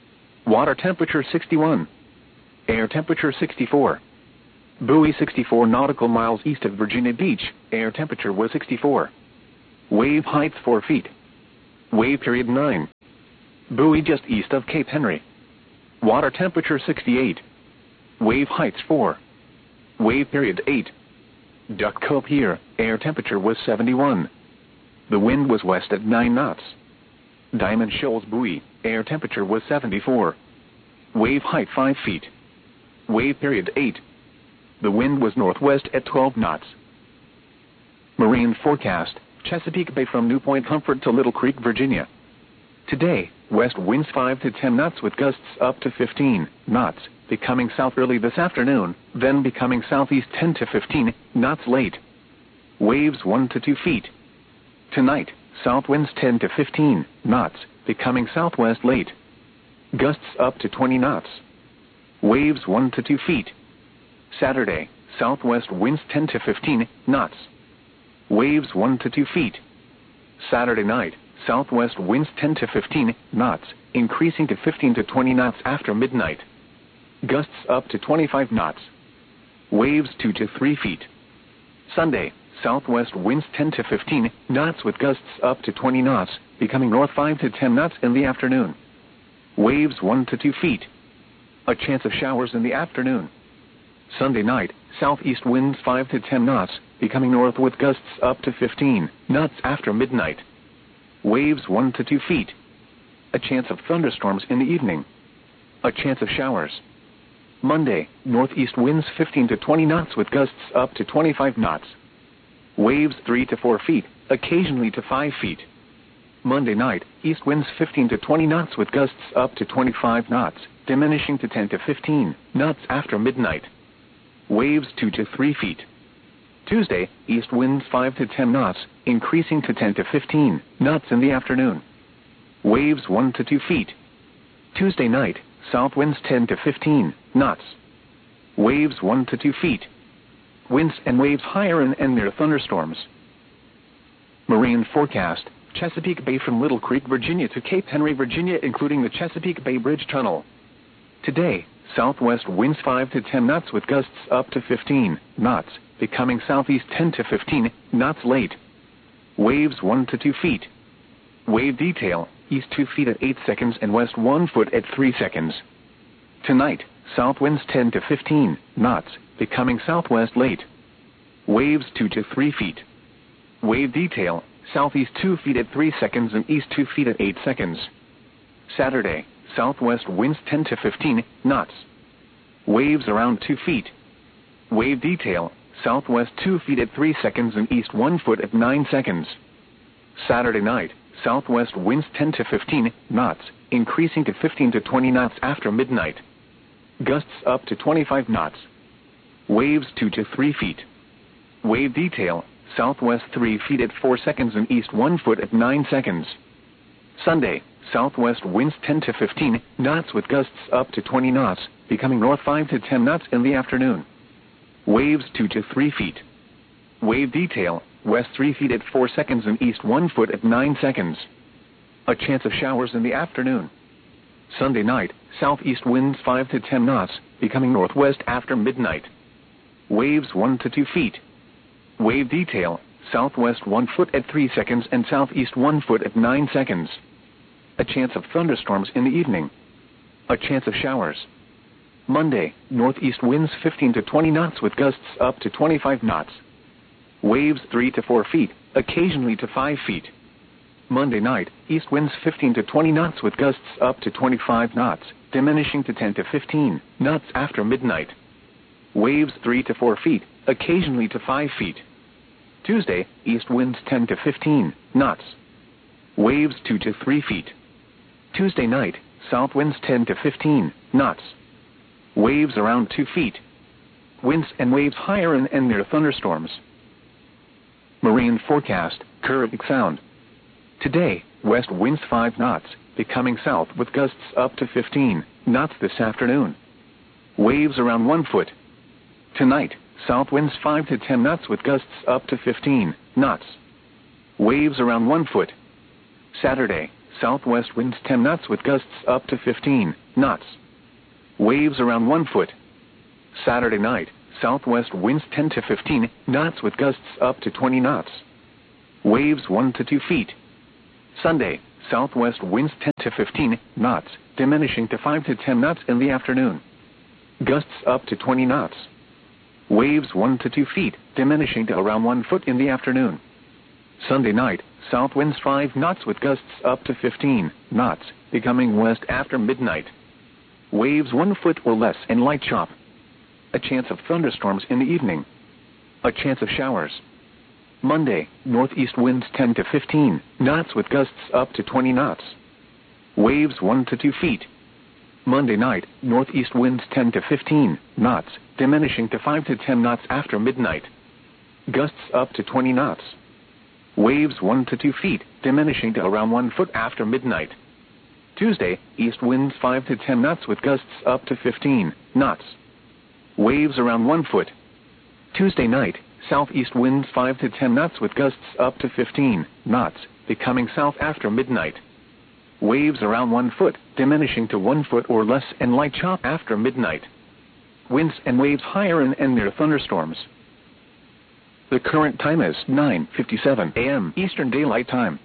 Water temperature 61. Air temperature 64. Buoy 64 nautical miles east of Virginia Beach. Air temperature was 64. Wave height 4 feet. Wave period 9. Buoy just east of Cape Henry. Water temperature 68. Wave height 4. Wave period 8. Duck Cove Pier. Air temperature was 71. The wind was west at 9 knots. Diamond Shoals Buoy. Air temperature was 74. Wave height 5 feet. Wave period 8. The wind was northwest at 12 knots. Marine forecast. Chesapeake Bay from New Point Comfort to Little Creek, Virginia. Today, west winds 5 to 10 knots with gusts up to 15 knots, becoming south early this afternoon, then becoming southeast 10 to 15 knots late. Waves 1 to 2 feet. Tonight, south winds 10 to 15 knots, becoming southwest late. Gusts up to 20 knots. Waves 1 to 2 feet. Saturday, southwest winds 10 to 15 knots. Waves 1 to 2 feet. Saturday night, southwest winds 10 to 15 knots, increasing to 15 to 20 knots after midnight. Gusts up to 25 knots. Waves 2 to 3 feet. Sunday, southwest winds 10 to 15 knots with gusts up to 20 knots, becoming north 5 to 10 knots in the afternoon. Waves 1 to 2 feet. A chance of showers in the afternoon. Sunday night, southeast winds 5 to 10 knots, becoming north with gusts up to 15 knots after midnight. Waves 1 to 2 feet. A chance of thunderstorms in the evening. A chance of showers. Monday, northeast winds 15 to 20 knots with gusts up to 25 knots. Waves 3 to 4 feet, occasionally to 5 feet. Monday night, east winds 15 to 20 knots with gusts up to 25 knots, diminishing to 10 to 15 knots after midnight. Waves 2 to 3 feet. Tuesday, east winds 5 to 10 knots, increasing to 10 to 15 knots in the afternoon. Waves 1 to 2 feet. Tuesday night, south winds 10 to 15 knots. Waves 1 to 2 feet. Winds and waves higher and near thunderstorms. Marine forecast. Chesapeake Bay from Little Creek, Virginia to Cape Henry, Virginia, including the Chesapeake Bay Bridge Tunnel. Today, southwest winds 5 to 10 knots with gusts up to 15 knots, becoming southeast 10 to 15 knots late. Waves 1 to 2 feet. Wave detail, east 2 feet at 8 seconds and west 1 foot at 3 seconds. Tonight, south winds 10 to 15 knots, becoming southwest late. Waves 2 to 3 feet. Wave detail, southeast 2 feet at 3 seconds and east 2 feet at 8 seconds. Saturday, southwest winds 10 to 15 knots. Waves around 2 feet. Wave detail, southwest 2 feet at 3 seconds and east 1 foot at 9 seconds. Saturday night, southwest winds 10 to 15 knots, increasing to 15 to 20 knots after midnight. Gusts up to 25 knots. Waves 2 to 3 feet. Wave detail, southwest 3 feet at 4 seconds and east 1 foot at 9 seconds. Sunday, southwest winds 10 to 15 knots with gusts up to 20 knots, becoming north 5 to 10 knots in the afternoon. Waves 2 to 3 feet. Wave detail, west 3 feet at 4 seconds and east 1 foot at 9 seconds. A chance of showers in the afternoon. Sunday night, southeast winds 5 to 10 knots, becoming northwest after midnight. Waves 1 to 2 feet. Wave detail, southwest 1 foot at 3 seconds and southeast 1 foot at 9 seconds. A chance of thunderstorms in the evening. A chance of showers. Monday, northeast winds 15 to 20 knots with gusts up to 25 knots. Waves 3 to 4 feet, occasionally to 5 feet. Monday night, east winds 15 to 20 knots with gusts up to 25 knots, diminishing to 10 to 15 knots after midnight. Waves 3 to 4 feet, occasionally to 5 feet. Tuesday, east winds 10 to 15 knots. Waves 2 to 3 feet. Tuesday night, south winds 10 to 15 knots. Waves around 2 feet. Winds and waves higher and near thunderstorms. Marine forecast, Caribbean Sound. Today, west winds 5 knots, becoming south with gusts up to 15 knots this afternoon. Waves around 1 foot. Tonight, south winds 5 to 10 knots with gusts up to 15 knots. Waves around 1 foot. Saturday, southwest winds 10 knots with gusts up to 15 knots. Waves around 1 foot. Saturday night, southwest winds 10 to 15 knots with gusts up to 20 knots. Waves 1 to 2 feet. Sunday, southwest winds 10 to 15 knots, diminishing to 5 to 10 knots in the afternoon. Gusts up to 20 knots. Waves 1 to 2 feet, diminishing to around 1 foot in the afternoon. Sunday night, south winds 5 knots with gusts up to 15 knots, becoming west after midnight. Waves 1 foot or less and light chop. A chance of thunderstorms in the evening. A chance of showers. Monday, northeast winds 10 to 15 knots with gusts up to 20 knots. Waves 1 to 2 feet. Monday night, northeast winds 10 to 15 knots, diminishing to 5 to 10 knots after midnight. Gusts up to 20 knots. Waves 1 to 2 feet, diminishing to around 1 foot after midnight. Tuesday, east winds 5 to 10 knots with gusts up to 15 knots. Waves around 1 foot. Tuesday night, southeast winds 5 to 10 knots with gusts up to 15 knots, becoming south after midnight. Waves around 1 foot, diminishing to 1 foot or less and light chop after midnight. Winds and waves higher and near thunderstorms. The current time is 9:57 a.m. Eastern Daylight Time.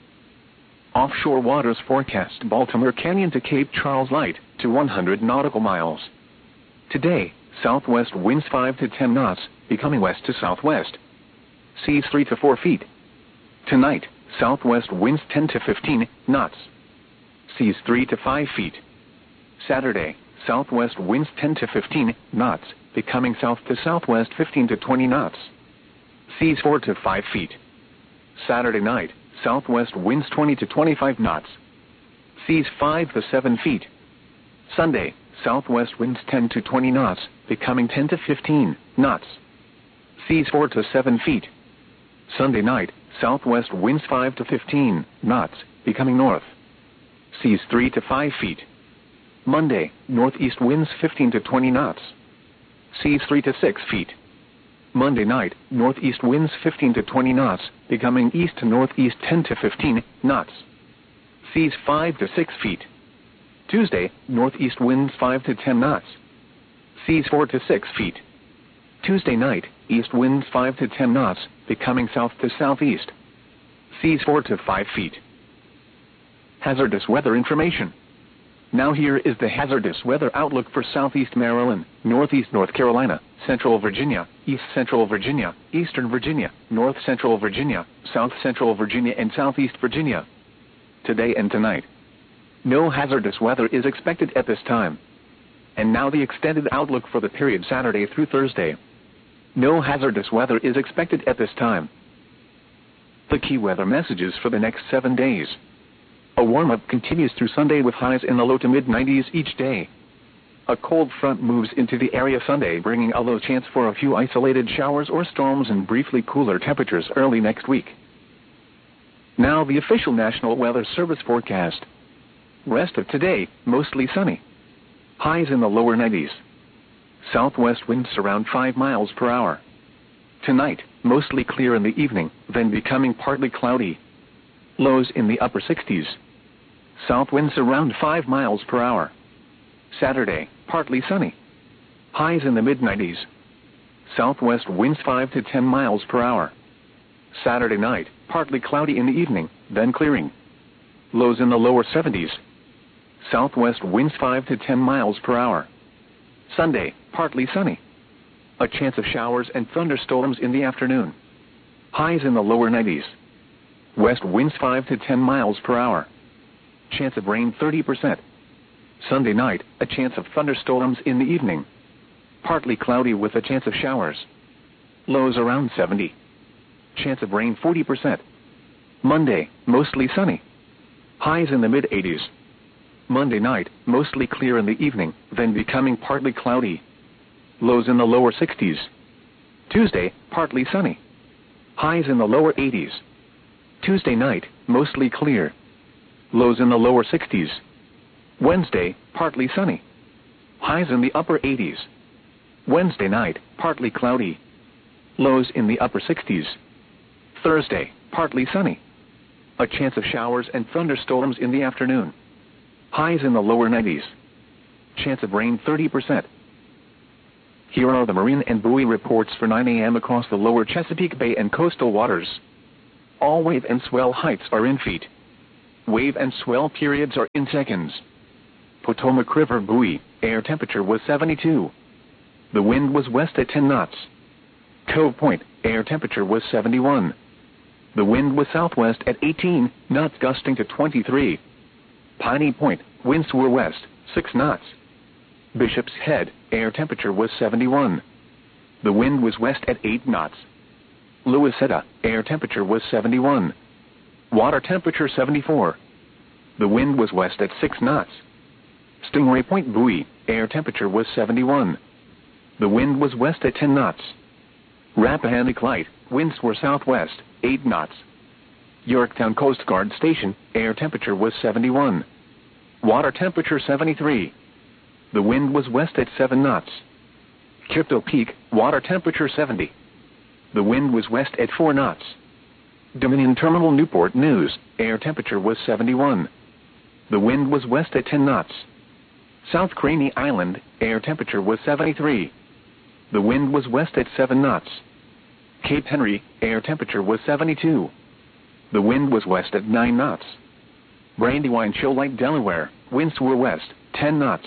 Offshore waters forecast Baltimore Canyon to Cape Charles light to 100 nautical miles. Today, southwest winds 5 to 10 knots, becoming west to southwest. Seas 3 to 4 feet. Tonight, southwest winds 10 to 15 knots. Seas 3 to 5 feet. Saturday, southwest winds 10 to 15 knots, becoming south to southwest 15 to 20 knots. Seas 4 to 5 feet. Saturday night, southwest winds 20 to 25 knots. Seas 5 to 7 feet. Sunday, southwest winds 10 to 20 knots, becoming 10 to 15 knots. Seas 4 to 7 feet. Sunday night, southwest winds 5 to 15 knots, becoming north. Seas 3 to 5 feet. Monday, northeast winds 15 to 20 knots. Seas 3 to 6 feet. Monday night, northeast winds 15 to 20 knots, becoming east to northeast 10 to 15 knots. Seas 5 to 6 feet. Tuesday, northeast winds 5 to 10 knots. Seas 4 to 6 feet. Tuesday night, east winds 5 to 10 knots, becoming south to southeast. Seas 4 to 5 feet. Hazardous weather information. Now here is the hazardous weather outlook for southeast Maryland, northeast North Carolina, central Virginia, east central Virginia, eastern Virginia, north central Virginia, south central Virginia and southeast Virginia. Today and tonight. No hazardous weather is expected at this time. And now the extended outlook for the period Saturday through Thursday. No hazardous weather is expected at this time. The key weather messages for the next 7 days. A warm-up continues through Sunday with highs in the low to mid-90s each day. A cold front moves into the area Sunday, bringing a low chance for a few isolated showers or storms and briefly cooler temperatures early next week. Now the official National Weather Service forecast. Rest of today, mostly sunny. Highs in the lower 90s. Southwest winds around 5 miles per hour. Tonight, mostly clear in the evening, then becoming partly cloudy. Lows in the upper 60s. South winds around 5 miles per hour. Saturday, partly sunny. Highs in the mid-90s. Southwest winds 5 to 10 miles per hour. Saturday night, partly cloudy in the evening, then clearing. Lows in the lower 70s. Southwest winds 5 to 10 miles per hour. Sunday, partly sunny. A chance of showers and thunderstorms in the afternoon. Highs in the lower 90s. West winds 5 to 10 miles per hour. Chance of rain 30%. Sunday night, a chance of thunderstorms in the evening. Partly cloudy with a chance of showers. Lows around 70. Chance of rain 40%. Monday, mostly sunny. Highs in the mid-80s. Monday night, mostly clear in the evening, then becoming partly cloudy. Lows in the lower 60s. Tuesday, partly sunny. Highs in the lower 80s. Tuesday night, mostly clear. Lows in the lower 60s. Wednesday, partly sunny. Highs in the upper 80s. Wednesday night, partly cloudy. Lows in the upper 60s. Thursday, partly sunny. A chance of showers and thunderstorms in the afternoon. Highs in the lower 90s. Chance of rain 30%. Here are the marine and buoy reports for 9 a.m. across the lower Chesapeake Bay and coastal waters. All wave and swell heights are in feet. Wave and swell periods are in seconds. Potomac River buoy, air temperature was 72. The wind was west at 10 knots. Cove Point, air temperature was 71. The wind was southwest at 18 knots gusting to 23. Piney Point, winds were west, 6 knots. Bishop's Head, air temperature was 71. The wind was west at 8 knots. Louisetta, air temperature was 71. Water temperature 74. The wind was west at 6 knots. Stingray Point buoy, air temperature was 71. The wind was west at 10 knots. Rappahannock Light, winds were southwest, 8 knots. Yorktown Coast Guard Station, air temperature was 71. Water temperature 73. The wind was west at 7 knots. Crypto Peak, water temperature 70. The wind was west at 4 knots. Dominion Terminal Newport News, air temperature was 71. The wind was west at 10 knots. South Craney Island, air temperature was 73. The wind was west at 7 knots. Cape Henry, air temperature was 72. The wind was west at 9 knots. Brandywine Shoal Lake, Delaware, winds were west, 10 knots.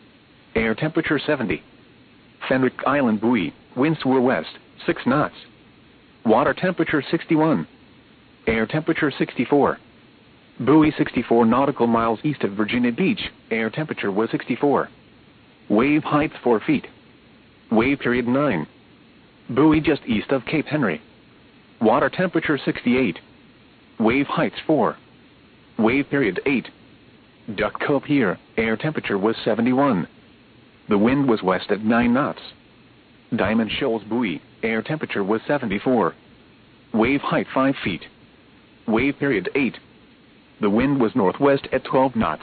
Air temperature 70. Fenwick Island buoy, winds were west, 6 knots. Water temperature 61. Air temperature 64. Buoy 64 nautical miles east of Virginia Beach, air temperature was 64. Wave height 4 feet. Wave period 9. Buoy just east of Cape Henry. Water temperature 68. Wave heights 4. Wave period 8. Duck Cove Pier, air temperature was 71. The wind was west at 9 knots. Diamond Shoals buoy, air temperature was 74. Wave height 5 feet. Wave period 8. The wind was northwest at 12 knots.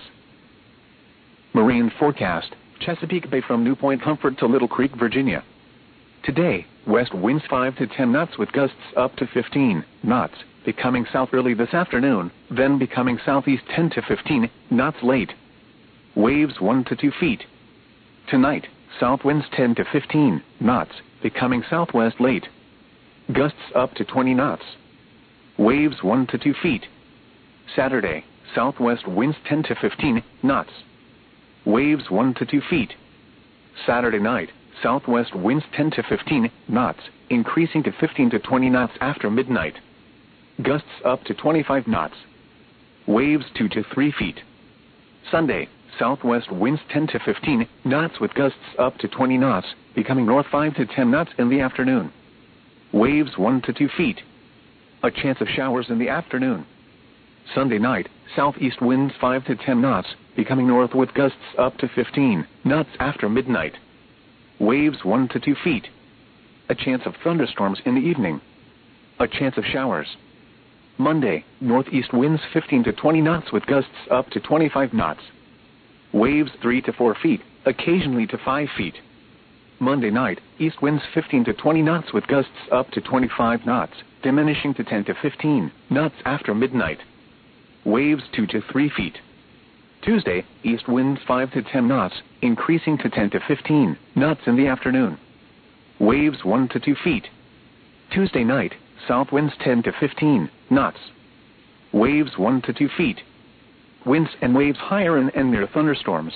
Marine forecast, Chesapeake Bay from New Point Comfort to Little Creek, Virginia. Today, west winds 5 to 10 knots with gusts up to 15 knots, becoming south early this afternoon, then becoming southeast 10 to 15 knots late. Waves 1 to 2 feet. Tonight, south winds 10 to 15 knots, becoming southwest late. Gusts up to 20 knots. Waves 1 to 2 feet. Saturday, southwest winds 10 to 15 knots. Waves 1 to 2 feet. Saturday night, southwest winds 10 to 15 knots, increasing to 15 to 20 knots after midnight. Gusts up to 25 knots. Waves 2 to 3 feet. Sunday, southwest winds 10 to 15 knots with gusts up to 20 knots, becoming north 5 to 10 knots in the afternoon. Waves 1 to 2 feet. A chance of showers in the afternoon. Sunday night, southeast winds 5 to 10 knots, becoming north with gusts up to 15 knots after midnight. Waves 1 to 2 feet. A chance of thunderstorms in the evening. A chance of showers. Monday, northeast winds 15 to 20 knots with gusts up to 25 knots. Waves 3 to 4 feet, occasionally to 5 feet. Monday night, east winds 15 to 20 knots with gusts up to 25 knots, diminishing to 10 to 15 knots after midnight. Waves 2 to 3 feet. Tuesday, east winds 5 to 10 knots, increasing to 10 to 15 knots in the afternoon. Waves 1 to 2 feet. Tuesday night, south winds 10 to 15 knots. Waves 1 to 2 feet. Winds and waves higher in and near thunderstorms.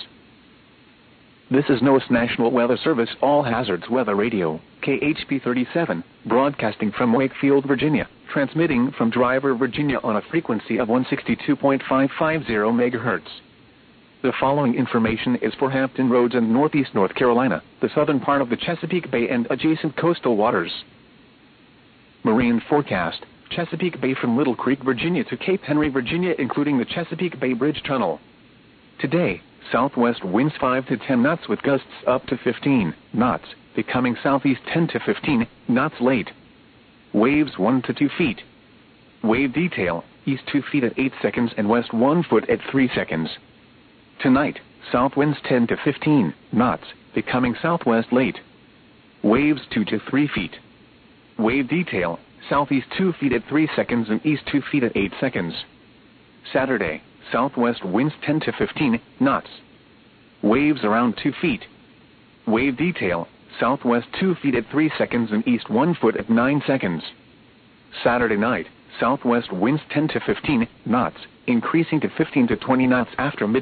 This is NOAA's National Weather Service All Hazards Weather Radio, KHP 37, broadcasting from Wakefield, Virginia, transmitting from Driver, Virginia on a frequency of 162.550 MHz. The following information is for Hampton Roads and Northeast North Carolina, the southern part of the Chesapeake Bay and adjacent coastal waters. Marine forecast, Chesapeake Bay from Little Creek, Virginia to Cape Henry, Virginia, including the Chesapeake Bay Bridge Tunnel. Today, southwest winds 5 to 10 knots with gusts up to 15 knots, becoming southeast 10 to 15 knots late. Waves 1 to 2 feet. Wave detail, east 2 feet at 8 seconds and west 1 foot at 3 seconds. Tonight, south winds 10 to 15 knots, becoming southwest late. Waves 2 to 3 feet. Wave detail, southeast 2 feet at 3 seconds and east 2 feet at 8 seconds. Saturday, southwest winds 10 to 15 knots. Waves around 2 feet. Wave detail, southwest 2 feet at 3 seconds and east 1 foot at 9 seconds. Saturday night, southwest winds 10 to 15 knots, increasing to 15 to 20 knots after midnight.